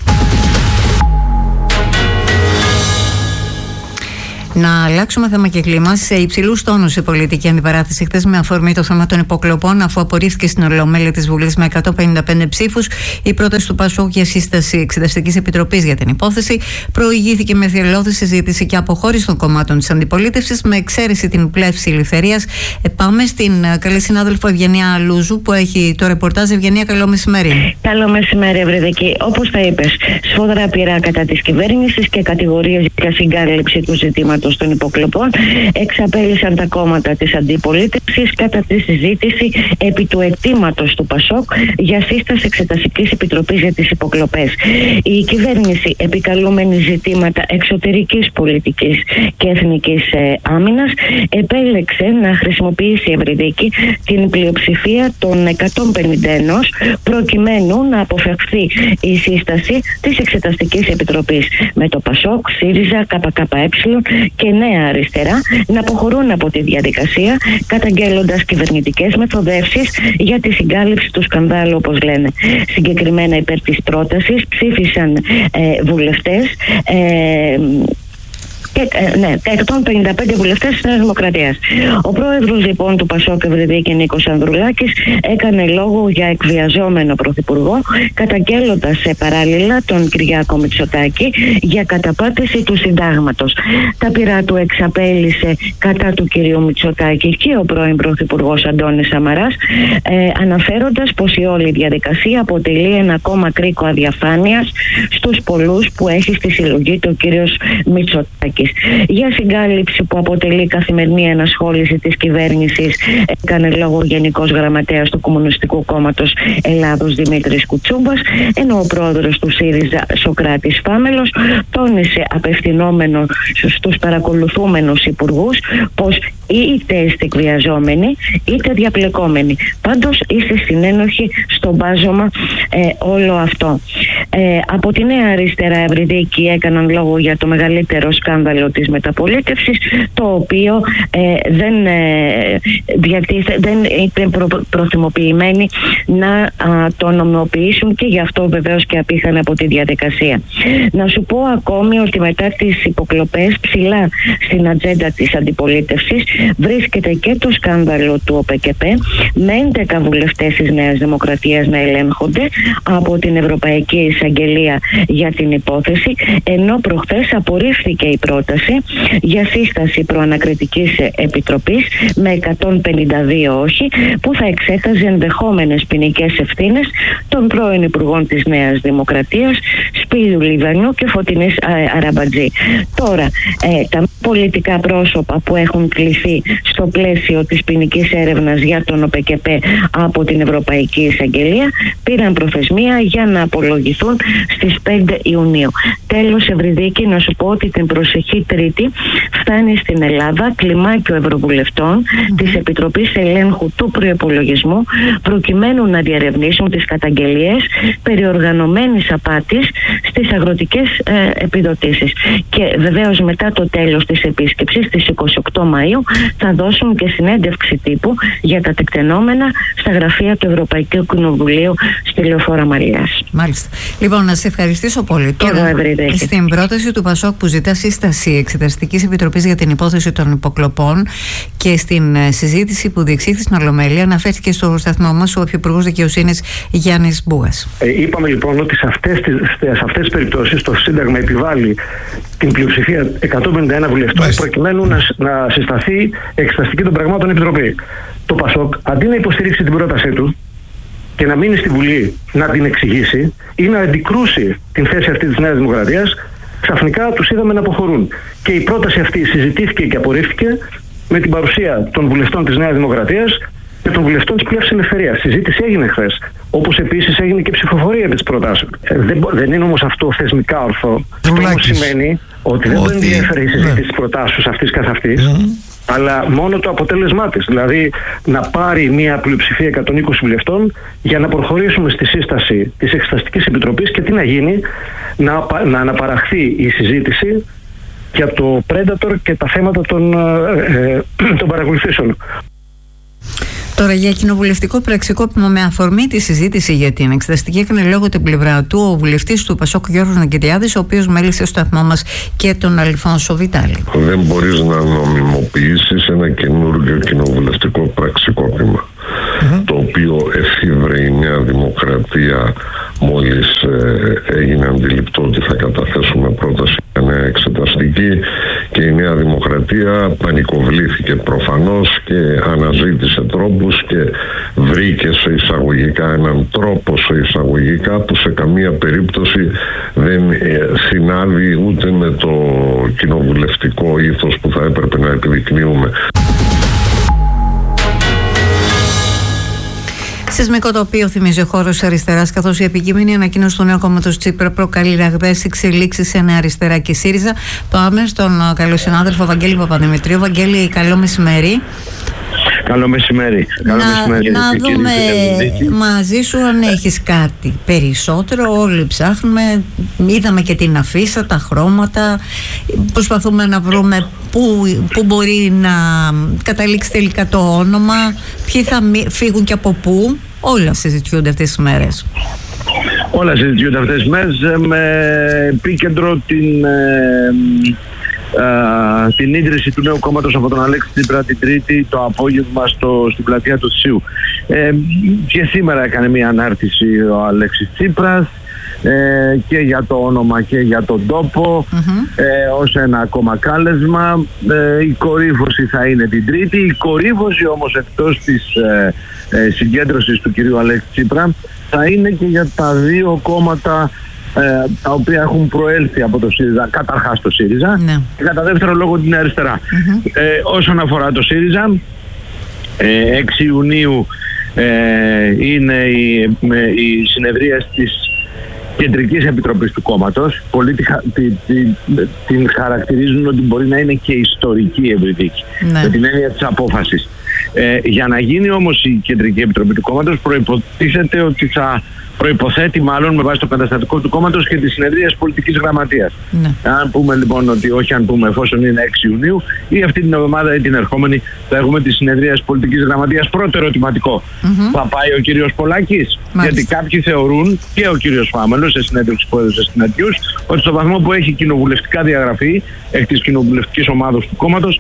[SPEAKER 1] Να αλλάξουμε θέμα και κλίμα. Σε υψηλούς τόνους η πολιτική αντιπαράθεση χθες με αφορμή το θέμα των υποκλοπών, αφού απορρίφθηκε στην Ολομέλεια της Βουλής με 155 ψήφους η πρόταση του ΠΑΣΟΚ για σύσταση Εξεταστικής Επιτροπής για την υπόθεση. Προηγήθηκε με θυελλώδη συζήτηση και αποχώρηση των κομμάτων της αντιπολίτευσης, με εξαίρεση την πλεύση ελευθερίας. Πάμε στην καλή συνάδελφο Ευγενία Λούζου που έχει το ρεπορτάζ. Ευγενία, καλό μεσημέρι.
[SPEAKER 12] Καλό μεσημέρι, Ευρεδική. Όπως τα είπες, σφόδρα πειρά κατά της κυβέρνησης και κατηγορίες για συγκάλυψη του ζητήματος των υποκλοπών εξαπέλυσαν τα κόμματα της αντιπολίτευσης κατά τη συζήτηση επί του αιτήματος του ΠΑΣΟΚ για σύσταση Εξεταστικής Επιτροπής για τις υποκλοπές. Η κυβέρνηση, επικαλούμενη ζητήματα εξωτερικής πολιτικής και εθνικής άμυνας, επέλεξε να χρησιμοποιήσει, Ευρεδίκη, την πλειοψηφία των 151 προκειμένου να αποφευχθεί η σύσταση της Εξεταστικής Επιτροπής με το ΠΑΣΟΚ, ΣΥΡΙΖΑ, ΚΚΕ και Νέα Αριστερά να αποχωρούν από τη διαδικασία, καταγγέλλοντας κυβερνητικές μεθοδεύσεις για τη συγκάλυψη του σκανδάλου, όπως λένε. Συγκεκριμένα υπέρ της πρότασης ψήφισαν βουλευτές και 155 βουλευτές της Νέας Δημοκρατίας. Ο πρόεδρος λοιπόν του Πασόκ Ευρυδίκη, Νίκος Ανδρουλάκης, έκανε λόγο για εκβιαζόμενο πρωθυπουργό, καταγγέλλοντας παράλληλα τον Κυριάκο Μητσοτάκη για καταπάτηση του συντάγματος. Τα πειρά του εξαπέλυσε κατά του κυρίου Μητσοτάκη και ο πρώην πρωθυπουργός Αντώνης Σαμαράς, αναφέροντας πως η όλη διαδικασία αποτελεί ένα ακόμα κρίκο αδιαφάνειας στους πολλούς που έχει στη συλλογή του ο κύριος Μητσοτάκης. Για συγκάλυψη που αποτελεί καθημερινή ενασχόληση της κυβέρνησης έκανε λόγο ο Γενικός Γραμματέας του Κομμουνιστικού Κόμματος Ελλάδος Δημήτρης Κουτσούμπας, ενώ ο πρόεδρος του ΣΥΡΙΖΑ Σωκράτης Φάμελος τόνισε απευθυνόμενο στους παρακολουθούμενους υπουργούς πως είτε είστε εκβιαζόμενοι είτε διαπλεκόμενοι. Πάντως είστε συνένοχοι στο μπάζωμα όλο αυτό. Από τη Νέα Αριστερά Ευρυδίκη έκαναν λόγο για το μεγαλύτερο σκάνδαλο της μεταπολίτευσης, το οποίο δεν ήταν προθυμοποιημένοι να το νομιμοποιήσουν και γι' αυτό βεβαίως και απήχαν από τη διαδικασία. Να σου πω ακόμη ότι μετά τις υποκλοπές ψηλά στην ατζέντα της αντιπολίτευσης βρίσκεται και το σκάνδαλο του ΟΠΚΠ, με 11 βουλευτές της Νέας Δημοκρατίας να ελέγχονται από την Ευρωπαϊκή Εισαγγελία για την υπόθεση, ενώ προχθές απορρίφθηκε η πρόταση για σύσταση προανακριτικής επιτροπής με 152 όχι, που θα εξέταζε ενδεχόμενες ποινικές ευθύνες των πρώην υπουργών της Νέας Δημοκρατίας Σπύριου Λιβανιού και Φωτεινής Αραμπατζή. Τώρα, τα πολιτικά πρόσωπα που έχουν κληθεί στο πλαίσιο της ποινικής έρευνας για τον ΟΠΚΠ από την Ευρωπαϊκή Εισαγγελία πήραν προθεσμία για να απολογηθούν στις 5 Ιουνίου. Τέλος, Ευρυδίκη, να σου πω ότι την προσεχή Τρίτη φτάνει στην Ελλάδα κλιμάκιο ευρωβουλευτών της Επιτροπής Ελέγχου του Προϋπολογισμού, προκειμένου να διερευνήσουν τις καταγγελίες περί οργανωμένης απάτης στις αγροτικές επιδοτήσεις. Και βεβαίως μετά το τέλος της επίσκεψης στις 28 Μαΐου θα δώσουν και συνέντευξη τύπου για τα τεκτενόμενα στα γραφεία του Ευρωπαϊκού Κοινοβουλίου στη Λεωφόρα Μαριάς.
[SPEAKER 1] Μάλιστα. Λοιπόν, να σε ευχαριστήσω πολύ.
[SPEAKER 12] Τώρα,
[SPEAKER 1] στην πρόταση του Πασόκ που ζητά σύσταση Εξεταστικής Επιτροπής για την υπόθεση των υποκλοπών και στην συζήτηση που διεξήχθη στην Ολομέλεια, αναφέρθηκε στο σταθμό μας ο Υφυπουργός Δικαιοσύνης Γιάννης Μπούγας.
[SPEAKER 13] Είπαμε λοιπόν ότι σε αυτές τις περιπτώσεις το Σύνταγμα επιβάλλει την πλειοψηφία 151 βουλευτών προκειμένου να συσταθεί Εξεταστική των Πραγμάτων Επιτροπή. Το Πασόκ, αντί να υποστηρίξει την πρότασή του και να μείνει στη Βουλή να την εξηγήσει ή να αντικρούσει την θέση αυτή της Νέας Δημοκρατίας, ξαφνικά τους είδαμε να αποχωρούν. Και η πρόταση αυτή συζητήθηκε και απορρίφθηκε με την παρουσία των βουλευτών της Νέας Δημοκρατίας και των βουλευτών της Πλεύσης Ελευθερίας. Συζήτηση έγινε χθες. Όπως επίσης έγινε και ψηφοφορία επί της προτάσεως. Δεν είναι όμως αυτό θεσμικά ορθό. Αυτό όμως σημαίνει ότι δεν ενδιαφέρει η συζήτηση της προτάσεως αυτής καθ' αυτής, αλλά μόνο το αποτέλεσμά της. Δηλαδή να πάρει μια πλειοψηφία 120 βουλευτών για να προχωρήσουμε στη σύσταση της Εξεταστικής Επιτροπής και τι να γίνει, να αναπαραχθεί η συζήτηση για το Predator και τα θέματα των παρακολουθήσεων.
[SPEAKER 1] Τώρα, για κοινοβουλευτικό πραξικόπημα με αφορμή τη συζήτηση για την εξεταστική, έκανε λόγο την πλευρά του ο βουλευτής του Πασόκ Γιώργος Ναγκητιάδης, ο οποίος μέλησε στο σταθμό μας και τον Αλφόνσο Βιτάλη.
[SPEAKER 14] Δεν μπορείς να νομιμοποιήσεις ένα καινούργιο κοινοβουλευτικό πραξικόπημα, το οποίο εφήβρε η Νέα Δημοκρατία μόλις έγινε αντιληπτό ότι θα καταθέσουμε πρόταση για νέα εξεταστική, και η Νέα Δημοκρατία πανικοβλήθηκε προφανώς και αναζήτησε τρόπους και βρήκε σε εισαγωγικά έναν τρόπο σε εισαγωγικά που σε καμία περίπτωση δεν συνάδει ούτε με το κοινοβουλευτικό ήθος που θα έπρεπε να επιδεικνύουμε.
[SPEAKER 1] Σεισμικό τοπίο θυμίζει ο χώρος αριστεράς, καθώς η επικείμενη ανακοίνωση του νέου κόμματος Τσίπρα προκαλεί ραγδαίες εξελίξεις σε Νέα Αριστερά και ΣΥΡΙΖΑ. Πάμε στον καλό συνάδελφο Βαγγέλη Παπαδημητρίου. Βαγγέλη, καλό μεσημέρι.
[SPEAKER 2] Καλό μεσημέρι.
[SPEAKER 1] Να δούμε μαζί σου αν έχεις κάτι περισσότερο. Όλοι ψάχνουμε, είδαμε και την αφίσα, τα χρώματα, προσπαθούμε να βρούμε πού μπορεί να καταλήξει τελικά το όνομα, ποιοι θα φύγουν και από πού. Όλα συζητιούνται αυτές τις μέρες.
[SPEAKER 2] Όλα συζητιούνται αυτές τις μέρες με επίκεντρο την ίδρυση του νέου κόμματος από τον Αλέξη Τσίπρα την Τρίτη το απόγευμα στην πλατεία του Θησίου. Και σήμερα έκανε μια ανάρτηση ο Αλέξης Τσίπρας και για το όνομα και για τον τόπο, ως ένα ακόμα κάλεσμα. Η κορύφωση θα είναι την Τρίτη. Η κορύφωση όμως, εκτός της συγκέντρωσης του κυρίου Αλέξη Τσίπρα, θα είναι και για τα δύο κόμματα τα οποία έχουν προέλθει από το ΣΥΡΙΖΑ, καταρχάς το ΣΥΡΙΖΑ, και κατά δεύτερο λόγο την αριστερά. Όσον αφορά το ΣΥΡΙΖΑ, 6 Ιουνίου είναι η συνεδρία της Κεντρικής Επιτροπής του κόμματος. Πολλοί την χαρακτηρίζουν ότι μπορεί να είναι και ιστορική Ευρυδίκη, με την έννοια της απόφασης. Για να γίνει όμως η Κεντρική Επιτροπή του κόμματος, προϋποτίθεται ότι θα προϋποθέτει μάλλον με βάση το καταστατικό του κόμματος και τη συνεδρία πολιτικής γραμματείας. Αν πούμε λοιπόν ότι όχι, αν πούμε εφόσον είναι 6 Ιουνίου ή αυτή την εβδομάδα ή την ερχόμενη θα έχουμε τη συνεδρία πολιτικής γραμματείας. Πρώτο ερωτηματικό. Θα πάει ο κύριος Πολάκης? Γιατί κάποιοι θεωρούν, και ο κύριος Φάμελος σε συνέντευξη που έδωσε στην Αττιούς, ότι στο βαθμό που έχει κοινοβουλευτικά διαγραφή εκ της κοινοβουλευτικής ομάδος του κόμματος,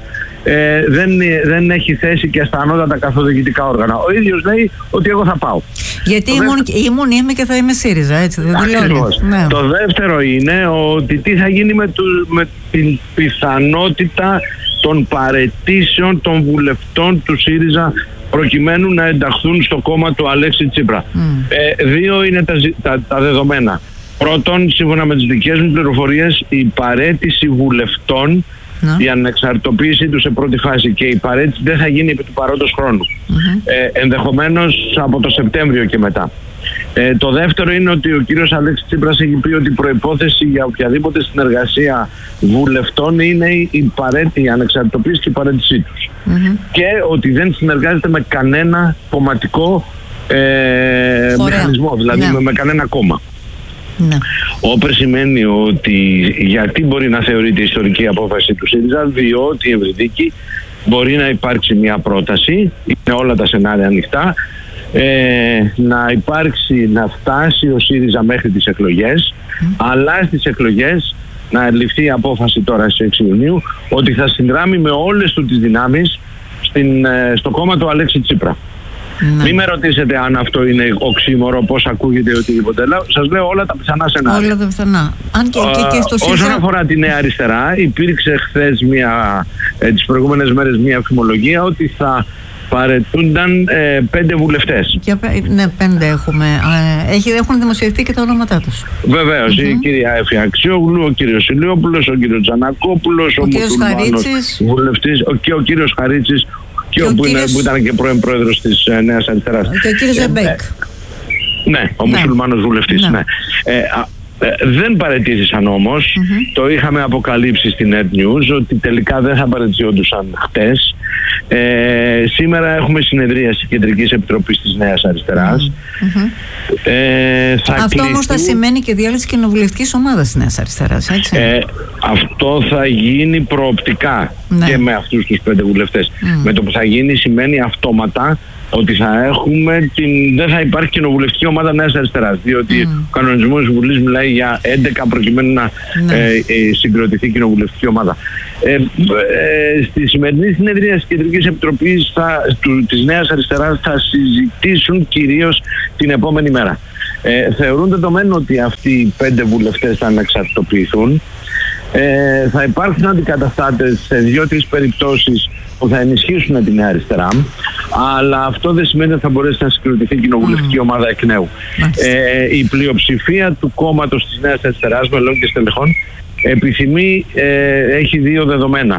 [SPEAKER 2] δεν έχει θέση και στα ανώτατα καθοδηγητικά όργανα. Ο ίδιος λέει ότι εγώ θα πάω.
[SPEAKER 1] Γιατί είμαι και θα είμαι ΣΥΡΙΖΑ, έτσι δεν
[SPEAKER 2] ναι. Το δεύτερο είναι ότι τι θα γίνει με την πιθανότητα των παραιτήσεων των βουλευτών του ΣΥΡΙΖΑ προκειμένου να ενταχθούν στο κόμμα του Αλέξη Τσίπρα. Δύο είναι τα δεδομένα. Πρώτον, σύμφωνα με τις δικές μου πληροφορίες, η παραίτηση βουλευτών, η ανεξαρτητοποίησή του σε πρώτη φάση και η παρέτηση δεν θα γίνει επί του παρόντος χρόνου. Ενδεχομένως από το Σεπτέμβριο και μετά. Το δεύτερο είναι ότι ο κύριος Αλέξης Τσίπρας έχει πει ότι η προϋπόθεση για οποιαδήποτε συνεργασία βουλευτών είναι η ανεξαρτητοποίηση και η παρέτησή τους. Και ότι δεν συνεργάζεται με κανένα κομματικό μηχανισμό, δηλαδή με κανένα κόμμα. Όπερ σημαίνει ότι γιατί μπορεί να θεωρείται ιστορική απόφαση του ΣΥΡΙΖΑ, διότι η Ευρυδίκη μπορεί να υπάρξει μια πρόταση, είναι όλα τα σενάρια ανοιχτά, να φτάσει ο ΣΥΡΙΖΑ μέχρι τις εκλογές, αλλά στις εκλογές να ληφθεί η απόφαση τώρα στις 6 Ιουνίου ότι θα συνδράμει με όλες του τις δυνάμεις στο κόμμα του Αλέξη Τσίπρα. Μην με ρωτήσετε αν αυτό είναι οξύμορο, πώς ακούγεται ή οτιδήποτε. Σας λέω όλα τα πιθανά σενάρια.
[SPEAKER 1] Όλα τα πιθανά.
[SPEAKER 2] Όσον αφορά τη Νέα Αριστερά, υπήρξε χθες τις προηγούμενες μέρες μια φημολογία ότι θα παρετούνταν 5 βουλευτές.
[SPEAKER 1] Ναι, 5 έχουμε. Έχουν δημοσιευτεί και τα ονόματά τους.
[SPEAKER 2] Βεβαίως. Η κυρία Έφη Αξιόγλου, ο κύριος Ηλιόπουλος, ο κύριος Τζανακόπουλος, ο μουσουλμάνος βουλευτής, και ο κύριος Χαρίτσης, που ήταν και πρώην πρόεδρος της Νέας Αριστεράς.
[SPEAKER 1] Και ο κύριος Ζεμπέκ.
[SPEAKER 2] Ναι, ο μουσουλμάνος βουλευτής. Ναι. Δεν παραιτήθησαν όμως, το είχαμε αποκαλύψει στην Net News ότι τελικά δεν θα παραιτιόντουσαν χτες. Σήμερα έχουμε συνεδρίαση Κεντρικής Επιτροπής της Νέας Αριστεράς.
[SPEAKER 1] Αυτό όμως θα σημαίνει και διάλυση κοινοβουλευτικής ομάδας της Νέας Αριστεράς, έτσι?
[SPEAKER 2] Αυτό θα γίνει προοπτικά και με αυτούς τους 5 βουλευτές. Με το που θα γίνει σημαίνει αυτόματα ότι δεν θα υπάρχει κοινοβουλευτική ομάδα Νέας Αριστεράς, διότι ο κανονισμός της Βουλής μιλάει για 11 προκειμένου να συγκροτηθεί κοινοβουλευτική ομάδα. Στη σημερινή συνεδρία της Κεντρικής Επιτροπής της Νέας Αριστεράς θα συζητήσουν κυρίως την επόμενη μέρα. Θεωρούν δεδομένο ότι αυτοί οι 5 βουλευτές θα ανεξαρτητοποιηθούν. Θα υπάρξουν αντικαταστάτες σε 2-3 περιπτώσεις που θα ενισχύσουν την Νέα Αριστερά, αλλά αυτό δεν σημαίνει ότι θα μπορέσει να συγκροτηθεί κοινοβουλευτική ομάδα εκ νέου. Η πλειοψηφία του κόμματος της Νέας Αριστεράς, μελών και στελεχών, επιθυμεί, έχει 2 δεδομένα.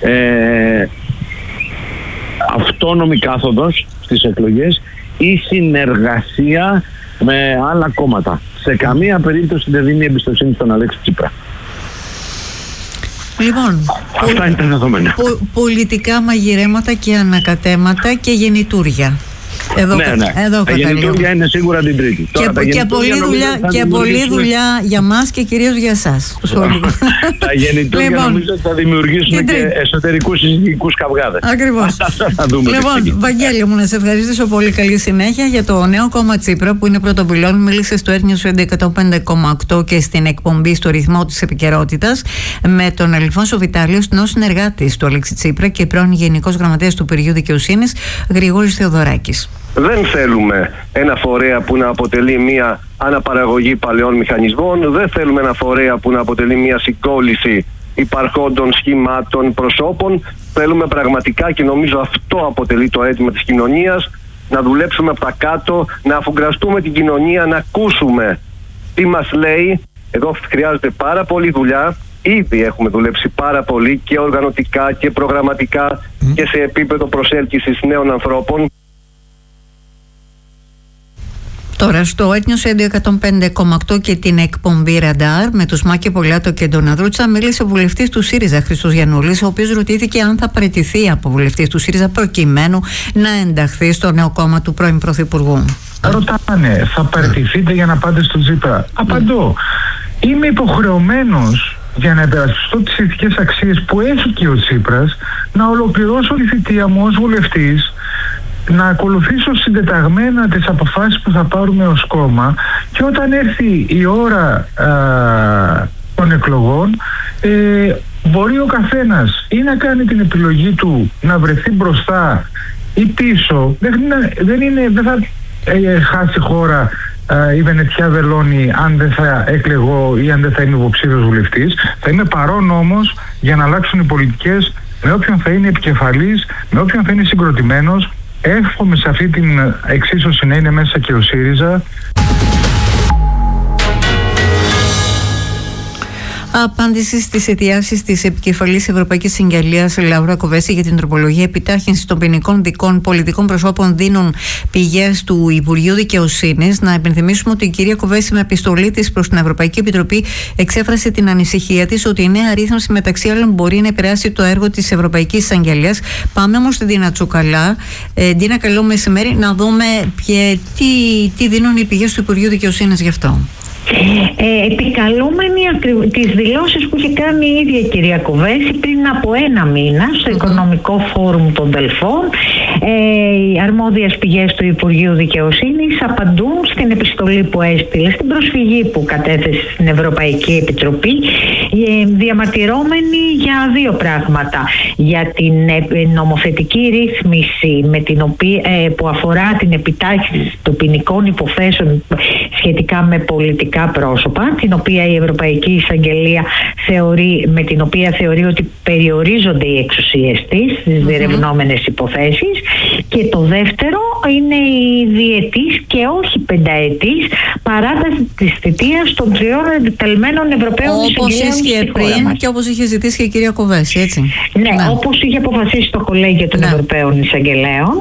[SPEAKER 2] Αυτόνομη κάθοδος στις εκλογές ή συνεργασία με άλλα κόμματα. Σε καμία περίπτωση δεν δίνει εμπιστοσύνη στον Αλέξη Τσίπρα.
[SPEAKER 1] Λοιπόν,
[SPEAKER 13] αυτά είναι τα δεδομένα.
[SPEAKER 1] Πολιτικά μαγειρέματα και ανακατέματα και γεννητούρια. Εδώ,
[SPEAKER 13] ναι.
[SPEAKER 1] Εδώ
[SPEAKER 13] τα γεννητούρια είναι σίγουρα την Τρίτη.
[SPEAKER 1] Και πολλή δουλειά για μας και κυρίως για εσάς.
[SPEAKER 13] Τα γεννητούρια νομίζω ότι θα δημιουργήσουν και εσωτερικούς συζυγικούς καυγάδες.
[SPEAKER 1] Ακριβώς. Λοιπόν, Βαγγέλη μου, να σε ευχαριστήσω πολύ. Καλή συνέχεια για το νέο κόμμα Τσίπρα που είναι πρωτοπυλών. Μίλησε στο News 105,8 και στην εκπομπή στο ρυθμό της επικαιρότητας με τον Αλφόνσο Βιτάλιο, νέο συνεργάτη του Αλέξη Τσίπρα και πρώην Γενικός Γραμματέας του Υπουργείου Δικαιοσύνης Γρηγόρης Θεοδωράκης.
[SPEAKER 15] Δεν θέλουμε ένα φορέα που να αποτελεί μια αναπαραγωγή παλαιών μηχανισμών, δεν θέλουμε ένα φορέα που να αποτελεί μια συγκόλληση υπαρχόντων σχημάτων, προσώπων. Θέλουμε πραγματικά, και νομίζω αυτό αποτελεί το αίτημα της κοινωνίας, να δουλέψουμε από τα κάτω, να αφουγκραστούμε την κοινωνία, να ακούσουμε τι μας λέει. Εδώ χρειάζεται πάρα πολλή δουλειά. Ήδη έχουμε δουλέψει πάρα πολύ και οργανωτικά και προγραμματικά και σε επίπεδο προσέλκυσης νέων ανθρώπων.
[SPEAKER 1] Τώρα στο News 105,8 και την εκπομπή Ραντάρ με τους Μάκη Πολιάτο και τον Ανδρούτσα μίλησε ο βουλευτής του ΣΥΡΙΖΑ Χρήστος Γιαννούλης, ο οποίος ρωτήθηκε αν θα παραιτηθεί από βουλευτής του ΣΥΡΙΖΑ προκειμένου να ενταχθεί στο νέο κόμμα του πρώην Πρωθυπουργού.
[SPEAKER 16] Ρωτάνε, θα παραιτηθείτε για να πάτε στο Τσίπρα? Απαντώ, είμαι υποχρεωμένος για να υπερασπιστώ τις ηθικές αξίες που έχει και ο Τσίπρας να ολοκληρώσω τη θητεία μου ως βουλευτής, να ακολουθήσω συντεταγμένα τις αποφάσεις που θα πάρουμε ως κόμμα και όταν έρθει η ώρα των εκλογών μπορεί ο καθένας ή να κάνει την επιλογή του να βρεθεί μπροστά ή πίσω. Δεν θα χάσει χώρα η Βενετιά Βελώνη αν δεν θα εκλεγώ ή αν δεν θα είμαι υποψήφιος βουλευτής. Θα είμαι παρόν όμως για να αλλάξουν οι πολιτικές με όποιον θα είναι επικεφαλής, με όποιον θα είναι συγκροτημένος. Εύχομαι σε αυτή την εξίσωση να είναι μέσα και ο ΣΥΡΙΖΑ.
[SPEAKER 1] Απάντηση στις αιτιάσεις της επικεφαλής Ευρωπαϊκής Συγγελίας Λαούρα Κοβέση για την τροπολογία επιτάχυνση των ποινικών δικών πολιτικών προσώπων δίνουν πηγές του Υπουργείου Δικαιοσύνης. Να υπενθυμίσουμε ότι η κυρία Κοβέση με επιστολή της προς την Ευρωπαϊκή Επιτροπή εξέφρασε την ανησυχία της ότι η νέα ρύθμιση μεταξύ άλλων μπορεί να επηρεάσει το έργο της Ευρωπαϊκής Εισαγγελίας. Πάμε όμως στην Ντίνα Τσουκαλά. Ντίνα, καλό μεσημέρι. Να δούμε τι δίνουν οι πηγές του Υπουργείου Δικαιοσύνης γι' αυτό.
[SPEAKER 12] Επικαλούμενοι τις δηλώσεις που είχε κάνει η ίδια η κυρία Κοβέση πριν από ένα μήνα στο Οικονομικό Φόρουμ των Δελφών. Οι αρμόδιες πηγές του Υπουργείου Δικαιοσύνης απαντούν στην επιστολή που έστειλε, στην προσφυγή που κατέθεσε στην Ευρωπαϊκή Επιτροπή, διαμαρτυρώμενοι για δύο πράγματα. Για την νομοθετική ρύθμιση που αφορά την επιτάχυνση των ποινικών υποθέσεων σχετικά με πολιτικά πρόσωπα, την οποία η Ευρωπαϊκή Εισαγγελία με την οποία θεωρεί ότι περιορίζονται οι εξουσίες της στις διερευνόμενες υποθέσεις, και το δεύτερο είναι η διετής και όχι πενταετής παράταση της θητείας των 3 εντεταλμένων Ευρωπαίων εισαγγελέων.
[SPEAKER 1] Όπως ίσχυε πριν και όπως είχε ζητήσει και η κυρία Κοβέση, έτσι.
[SPEAKER 12] Ναι, όπως είχε αποφασίσει το Κολέγιο των Ευρωπαίων Εισαγγελέων.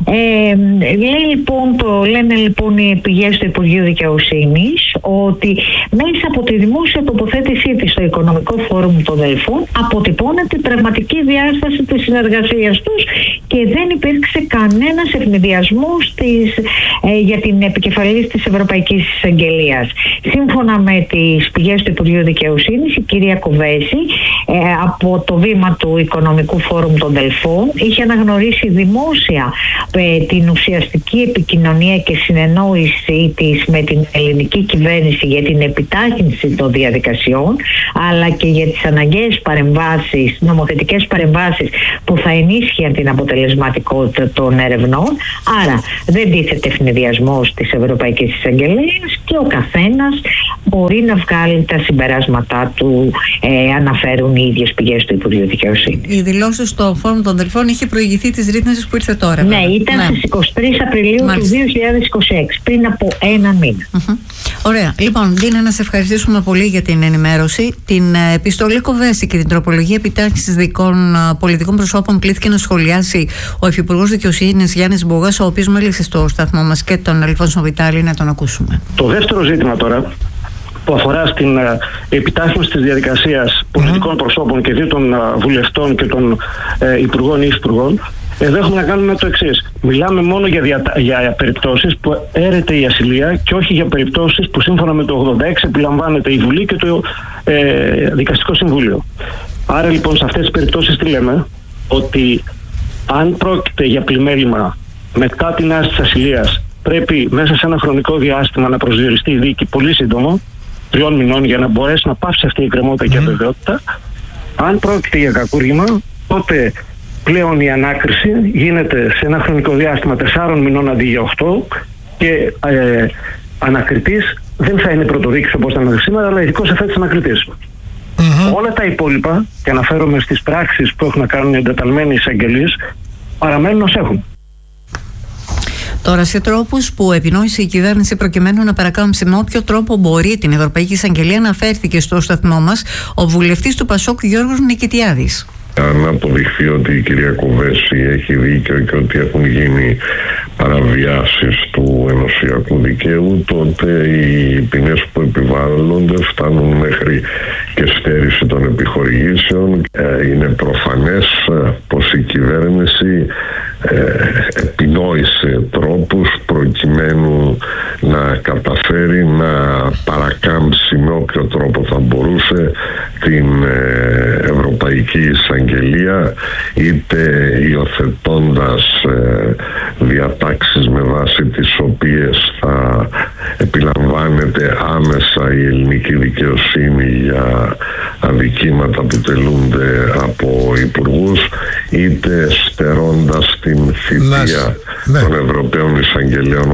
[SPEAKER 12] Λένε λοιπόν οι πηγές του Υπουργείου Δικαιοσύνης ότι μέσα από τη δημόσια τοποθέτησή της στο Οικονομικό Φόρουμ των Δελφών αποτυπώνεται πραγματική διάσταση της συνεργασίας τους και δεν υπήρξε κανένας ευνηδιασμός για την επικεφαλής της Ευρωπαϊκής Εισαγγελίας. Σύμφωνα με τις πηγές του Υπουργείου Δικαιοσύνης, η κυρία Κοβέση από το βήμα του Οικονομικού Φόρουμ των Δελφών είχε αναγνωρίσει δημόσια την ουσιαστική επικοινωνία και συνεννόηση της με την ελληνική κυβέρνηση για την επιτάχυνση των διαδικασιών, αλλά και για τις αναγκαίες νομοθετικές παρεμβάσεις που θα ενίσχυαν την αποτελεσματικότητα των ερευνών. Άρα δεν τίθεται ευνηδιασμός της Ευρωπαϊκής Εισαγγελίας και ο καθένας μπορεί να βγάλει τα συμπεράσματά του, αναφέρουν οι ίδιες πηγές του Υπουργείου Δικαιοσύνης.
[SPEAKER 1] Οι δηλώσεις στο Φόρουμ των Δελφών είχε προηγηθεί της ρύθμισης που ήρθε τώρα.
[SPEAKER 12] Ναι, ήταν στις 23 Απριλίου του 2026, πριν από ένα μήνα.
[SPEAKER 1] Ωραία. Λοιπόν, Ντίνα, να σε ευχαριστήσουμε πολύ για την ενημέρωση. Την επιστολή Κοβέση και την τροπολογία επιτάχυνσης δικών πολιτικών προσώπων κλήθηκε να σχολιάσει ο Υφυπουργός Δικαιοσύνης Γιάννης Μπογάς, ο οποίος μίλησε στο σταθμό μας, και τον Αλφόνσο Βιτάλη. Να τον ακούσουμε.
[SPEAKER 13] Το δεύτερο ζήτημα τώρα που αφορά στην επιτάχυνση της διαδικασίας πολιτικών προσώπων και δι' των βουλευτών και των υπουργών ή υφυπουργών, εδώ έχουμε να κάνουμε το εξής. Μιλάμε μόνο για περιπτώσεις που έρεται η ασυλία και όχι για περιπτώσεις που σύμφωνα με το 86 επιλαμβάνεται η Βουλή και το Δικαστικό Συμβούλιο. Άρα λοιπόν σε αυτές τις περιπτώσεις τι λέμε? Ότι αν πρόκειται για πλημέλημα μετά την άρση της ασυλίας, πρέπει μέσα σε ένα χρονικό διάστημα να προσδιοριστεί η δίκη πολύ σύντομο, 3 μηνών, για να μπορέσει να πάψει αυτή η εκκρεμότητα και αβεβαιότητα. Αν πρόκειται για κακούργημα, τότε πλέον η ανάκριση γίνεται σε ένα χρονικό διάστημα 4 μηνών αντί για 8 και ανακριτής δεν θα είναι πρωτοδίκης όπως ήταν σήμερα, αλλά ειδικός εφέτης ανακριτής. Όλα τα υπόλοιπα, και αναφέρομαι στις πράξεις που έχουν να κάνουν οι εντεταλμένοι εισαγγελείς, παραμένουν ως έχουν.
[SPEAKER 1] Τώρα, σε τρόπους που επινόησε η κυβέρνηση προκειμένου να παρακάμψει με όποιο τρόπο μπορεί την Ευρωπαϊκή Εισαγγελία, αναφέρθηκε στο σταθμό μας ο βουλευτής του Πασόκ Γιώργος Νικητιάδης.
[SPEAKER 14] Αν αποδειχθεί ότι η κυρία Κοβέση έχει δίκιο και ότι έχουν γίνει παραβιάσεις του ενωσιακού δικαίου, τότε οι ποινές που επιβάλλονται φτάνουν μέχρι και στέρηση των επιχορηγήσεων. Είναι προφανές πως η κυβέρνηση επινόησε τρόπους προκειμένου να καταφέρει να παρακάμψει με όποιο τρόπο θα μπορούσε την Ευρωπαϊκή Εισαγγελία, είτε υιοθετώντας διατάξεις με βάση τις οποίες θα επιλαμβάνεται άμεσα η ελληνική δικαιοσύνη για αδικήματα που τελούνται από υπουργούς, είτε στερώντας την θητεία των Ευρωπαίων Εισαγγελέων.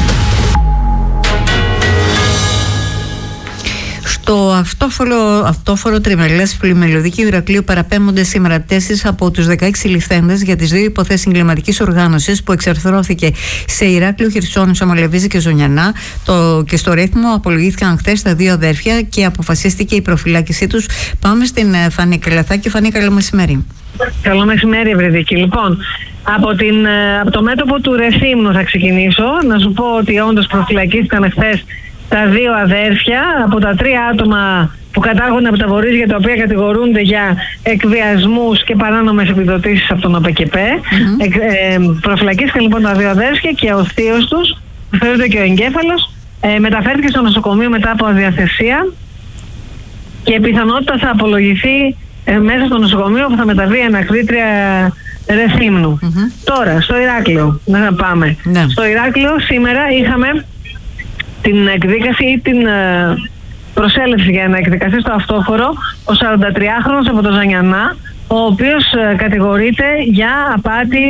[SPEAKER 1] Στο αυτόφορο τριμελές πλημελιωδική Ηρακλείου παραπέμπονται σήμερα 4 από τους 16 ληφθέντες για τις 2 υποθέσεις εγκληματικής οργάνωσης που εξαρθρώθηκε σε Ηράκλειο, Χερσόνησο, Μαλεβίζη και Ζωνιανά. Και στο Ρέθμο απολογήθηκαν χθες τα 2 αδέρφια και αποφασίστηκε η προφυλάκησή τους. Πάμε στην Φανή Καλαθάκη. Φανή, καλό μεσημέρι.
[SPEAKER 3] Καλό μεσημέρι, Ευρυδίκη. Λοιπόν, από το μέτωπο του Ρεθύμνου θα ξεκινήσω. Να σου πω ότι όντως προφυλακίστηκαν χθες τα 2 αδέρφια από τα 3 άτομα που κατάγονται από τα Βορρίζια, τα οποία κατηγορούνται για εκβιασμούς και παράνομες επιδοτήσεις από τον ΟΠΕΚΕΠΕ. Προφυλακίστηκαν λοιπόν τα 2 αδέρφια και ο θείος τους, που θεωρείται και ο εγκέφαλος, μεταφέρθηκε στο νοσοκομείο μετά από αδιαθεσία και πιθανότητα θα απολογηθεί μέσα στο νοσοκομείο που θα μεταβεί ανακρίτρια Ρεθύμνου. Τώρα, στο Ηράκλειο, να πάμε. Στο Ηράκλειο σήμερα είχαμε την εκδίκαση ή την προσέλευση για να εκδικαστεί στο αυτόφορο ο 43χρονος από το Ζανιανά, ο οποίος κατηγορείται για απάτη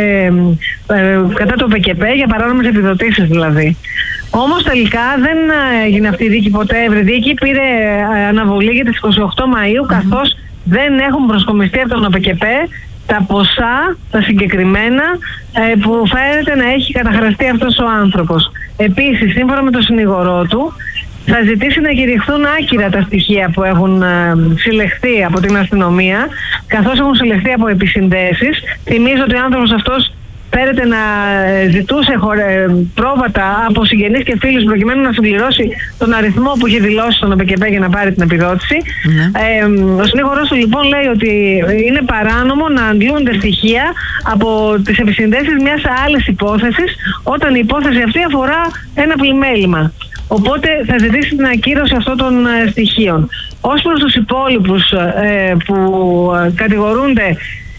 [SPEAKER 3] κατά το ΠΚΠ, για παράνομες επιδοτήσεις δηλαδή. Όμως τελικά δεν έγινε αυτή η δίκη ποτέ, Ευρυδίκη, πήρε αναβολή για τις 28 Μαΐου, καθώς δεν έχουν προσκομιστεί από τον ΟΠΚΠ τα ποσά, τα συγκεκριμένα, που φαίνεται να έχει καταχραστεί αυτός ο άνθρωπος. Επίσης, σύμφωνα με τον συνηγορό του, θα ζητήσει να κηρυχθούν άκυρα τα στοιχεία που έχουν συλλεχθεί από την αστυνομία, καθώς έχουν συλλεχθεί από επισυνδέσεις. Θυμίζω ότι ο άνθρωπος αυτός φέρεται να ζητούσε πρόβατα από συγγενείς και φίλους προκειμένου να συμπληρώσει τον αριθμό που είχε δηλώσει στον ΟΠΚΠ για να πάρει την επιδότηση. Ο συνήγορος του λοιπόν λέει ότι είναι παράνομο να αντλούνται στοιχεία από τις επισυνδέσεις μιας άλλης υπόθεσης, όταν η υπόθεση αυτή αφορά ένα πλημέλημα. Οπότε θα ζητήσει την ακύρωση αυτών των στοιχείων. Ως προς τους υπόλοιπους που κατηγορούνται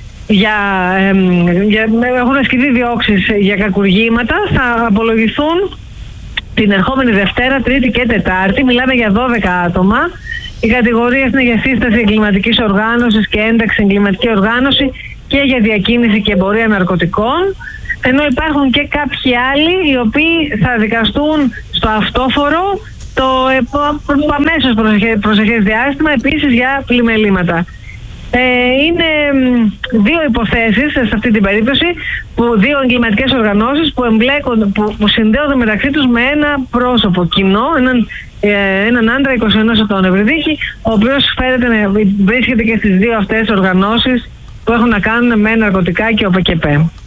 [SPEAKER 3] έχουν ασκηθεί διώξεις για κακουργήματα, θα απολογηθούν την ερχόμενη Δευτέρα, Τρίτη και Τετάρτη. Μιλάμε για 12 άτομα. Οι κατηγορίες είναι για σύσταση εγκληματικής οργάνωσης και ένταξη εγκληματική οργάνωση και για διακίνηση και εμπορία ναρκωτικών. Ενώ υπάρχουν και κάποιοι άλλοι οι οποίοι θα δικαστούν στο αυτόφορο το αμέσως προσεχές διάστημα, επίσης για πλημελήματα. Είναι 2 υποθέσεις σε αυτή την περίπτωση, 2 εγκληματικές οργανώσεις που συνδέονται μεταξύ τους με ένα πρόσωπο κοινό, έναν άντρα 21 ετών, Ευρυδίκη, ο οποίος φαίνεται να βρίσκεται και στις 2 αυτές οργανώσεις που έχουν να κάνουν με ναρκωτικά και ΟΠΚΠ.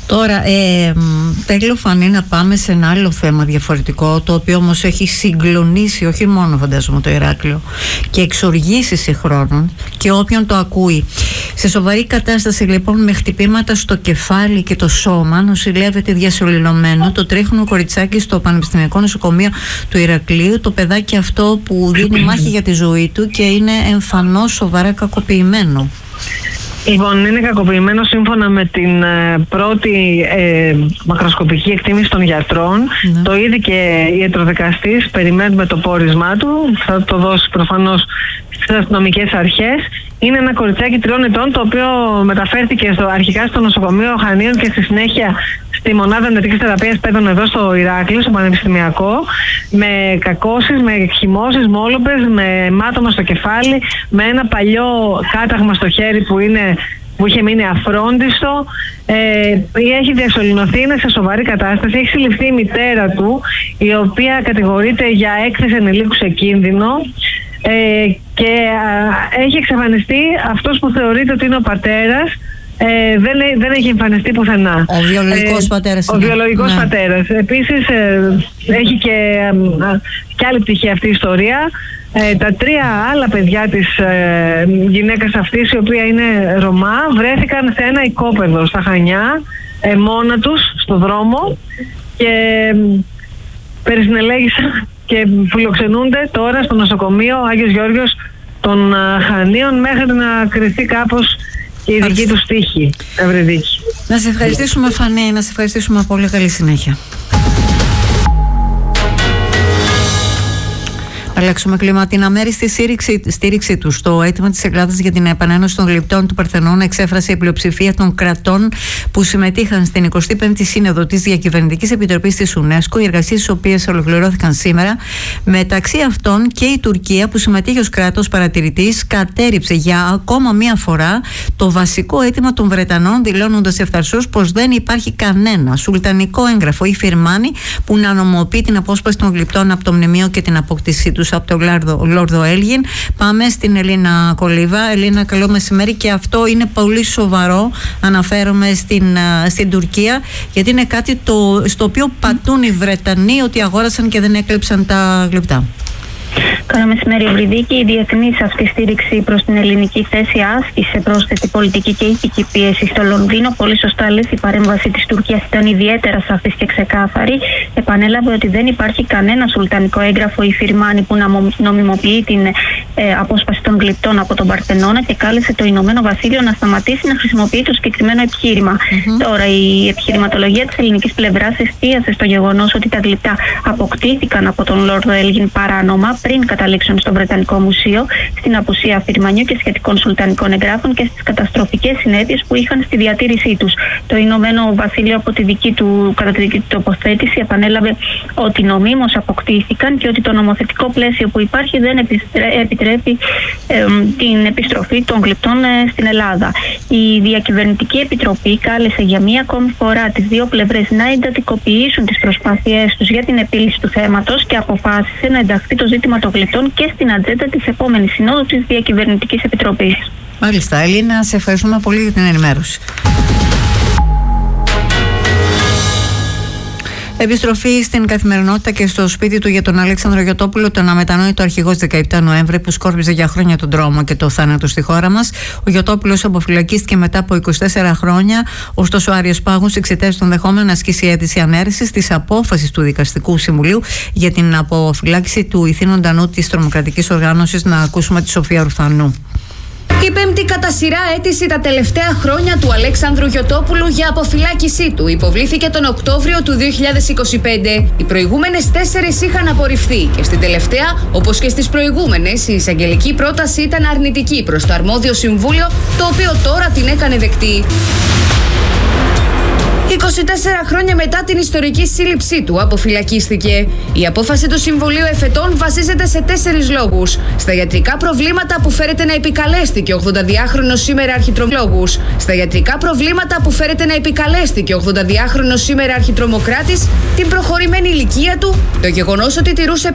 [SPEAKER 1] Τώρα, θέλω Φανή να πάμε σε ένα άλλο θέμα διαφορετικό, το οποίο όμως έχει συγκλονίσει όχι μόνο φαντάζομαι το Ηράκλειο και εξοργήσει σε χρόνων και όποιον το ακούει. Σε σοβαρή κατάσταση λοιπόν, με χτυπήματα στο κεφάλι και το σώμα, νοσηλεύεται διασωληνωμένο το τρέχονο κοριτσάκι στο Πανεπιστημιακό Νοσοκομείο του Ηρακλείου, το παιδάκι αυτό που δίνει μάχη για τη ζωή του και είναι εμφανώς σοβαρά κακοποιημένο.
[SPEAKER 17] Λοιπόν, είναι κακοποιημένο σύμφωνα με την πρώτη μακροσκοπική εκτίμηση των γιατρών. Ναι. Το είδε και η ιατροδικαστής, περιμένουμε το πόρισμά του, θα το δώσει προφανώς στις αστυνομικές αρχές. Είναι ένα κοριτσάκι 3 ετών, το οποίο μεταφέρθηκε αρχικά στο νοσοκομείο Χανίων και στη συνέχεια στη μονάδα εντατικής θεραπείας παιδών εδώ στο Ηράκλειο, στο Πανεπιστημιακό, με κακώσεις, με εκχυμώσεις, μόλοπες, με μάτωμα στο κεφάλι, με ένα παλιό κάταγμα στο χέρι που είχε μείνει αφρόντιστο. Έχει διασωληνωθεί, είναι σε σοβαρή κατάσταση. Έχει συλληφθεί η μητέρα του, η οποία κατηγορείται για έκθεση ενηλίκου σε κίνδυνο. Και έχει εξαφανιστεί αυτός που θεωρείται ότι είναι ο πατέρας. Δεν έχει εμφανιστεί πουθενά.
[SPEAKER 1] Ο βιολογικός πατέρας.
[SPEAKER 17] Ο βιολογικός πατέρας. Επίσης έχει και άλλη πτυχή αυτή η ιστορία. Τα 3 άλλα παιδιά της γυναίκας αυτής, η οποία είναι Ρωμά, βρέθηκαν σε ένα οικόπεδο στα Χανιά, μόνα τους στο δρόμο και περισυνελέγησαν και φιλοξενούνται τώρα στο νοσοκομείο Άγιος Γεώργιος των Χανίων μέχρι να κρυθεί κάπως και η δική του τύχη, Ευρυδίκη.
[SPEAKER 1] Να σε ευχαριστήσουμε Φανή, να σε ευχαριστήσουμε πολύ, καλή συνέχεια. Αλλάξουμε κλίμα. Την αμέριστη στήριξη του στο αίτημα της Ελλάδας για την επανένωση των γλυπτών του Παρθενών εξέφρασε η πλειοψηφία των κρατών που συμμετείχαν στην 25η Σύνοδο της Διακυβερνητικής Επιτροπής της UNESCO, οι εργασίες τις οποίες ολοκληρώθηκαν σήμερα. Μεταξύ αυτών και η Τουρκία, που συμμετείχε ως κράτος παρατηρητής, κατέρριψε για ακόμα μία φορά το βασικό αίτημα των Βρετανών, δηλώνοντας ευθαρσώς πως δεν υπάρχει κανένα σουλτανικό έγγραφο ή φιρμάνι που να νομοποιεί την απόσπαση των γλυπτών από το μνημείο και την απόκτησή τους από τον Λόρδο Έλγιν. Πάμε στην Ελίνα Κολίβα. Ελίνα, καλό μεσημέρι. Και αυτό είναι πολύ σοβαρό, αναφέρομαι στην Τουρκία, γιατί είναι κάτι στο οποίο πατούν οι Βρετανοί ότι αγόρασαν και δεν έκλεψαν τα γλυπτά.
[SPEAKER 18] Καλό μεσημέρι, Ευρυδίκη. Η διεθνής αυτή στήριξη προς την ελληνική θέση άσκησε πρόσθετη πολιτική και ηθική πίεση στο Λονδίνο. Πολύ σωστά λες, η παρέμβαση της Τουρκίας ήταν ιδιαίτερα σαφής και ξεκάθαρη. Επανέλαβε ότι δεν υπάρχει κανένα σουλτανικό έγγραφο ή φιρμάνι που να νομιμοποιεί την απόσπαση των γλυπτών από τον Παρθενώνα και κάλεσε το Ηνωμένο Βασίλειο να σταματήσει να χρησιμοποιεί το συγκεκριμένο επιχείρημα. Τώρα, η επιχειρηματολογία της ελληνικής πλευράς εστίασε στο γεγονός ότι τα γλυπτά αποκτήθηκαν από τον Λόρδο Έλγιν παράνομα πριν καταλήξουν στο Βρετανικό Μουσείο, στην απουσία φιρμανιού και σχετικών σουλτανικών εγγράφων και στις καταστροφικές συνέπειες που είχαν στη διατήρησή τους. Το Ηνωμένο Βασίλειο, κατά τη δική του τοποθέτηση, επανέλαβε ότι νομίμως αποκτήθηκαν και ότι το νομοθετικό πλαίσιο που υπάρχει δεν επιτρέπει την επιστροφή των γλυπτών στην Ελλάδα. Η Διακυβερνητική Επιτροπή κάλεσε για μία ακόμη φορά τις δύο πλευρές να εντατικοποιήσουν τις προσπάθειές τους για την επίλυση του θέματος και αποφάσισε να ενταχθεί το ζήτημα των γλυπτών και στην ατζέντα της επόμενης συνόδου της Διακυβερνητικής Επιτροπής.
[SPEAKER 1] Μάλιστα, Ελίνα, σε ευχαριστούμε πολύ για την ενημέρωση. Επιστροφή στην καθημερινότητα και στο σπίτι του για τον Αλέξανδρο Γιωτόπουλο, τον αμετανόητο αρχηγός 17 Νοέμβρη που σκόρπιζε για χρόνια τον τρόμο και το θάνατο στη χώρα μας. Ο Γιωτόπουλος αποφυλακίστηκε μετά από 24 χρόνια. Ωστόσο, ο Άριος Πάγος εξετάζει τον δεχόμενο να ασκήσει αίτηση ανέρεσης της απόφασης του Δικαστικού Συμβουλίου για την αποφυλάξη του ηθήνοντα νου της τρομοκρατικής οργάνωσης. Να ακούσουμε τη Σοφία Ρουφανού.
[SPEAKER 19] Η πέμπτη κατά σειρά αίτηση τα τελευταία χρόνια του Αλέξανδρου Γιωτόπουλου για αποφυλάκησή του υποβλήθηκε τον Οκτώβριο του 2025. Οι προηγούμενες 4 είχαν απορριφθεί και στην τελευταία, όπως και στις προηγούμενες, η εισαγγελική πρόταση ήταν αρνητική προς το αρμόδιο συμβούλιο, το οποίο τώρα την έκανε δεκτή. 24 χρόνια μετά την ιστορική σύλληψή του αποφυλακίστηκε. Η απόφαση του Συμβουλίου Εφετών βασίζεται σε 4 λόγους. Στα ιατρικά προβλήματα που φέρεται να επικαλέστηκε ο 82χρονος σήμερα αρχιτρομοκράτης. Στα ιατρικά προβλήματα που φέρεται να επικαλέστηκε ο 82χρονος σήμερα αρχιτρομοκράτης, την προχωρημένη ηλικία του, το γεγονός ότι τηρούσε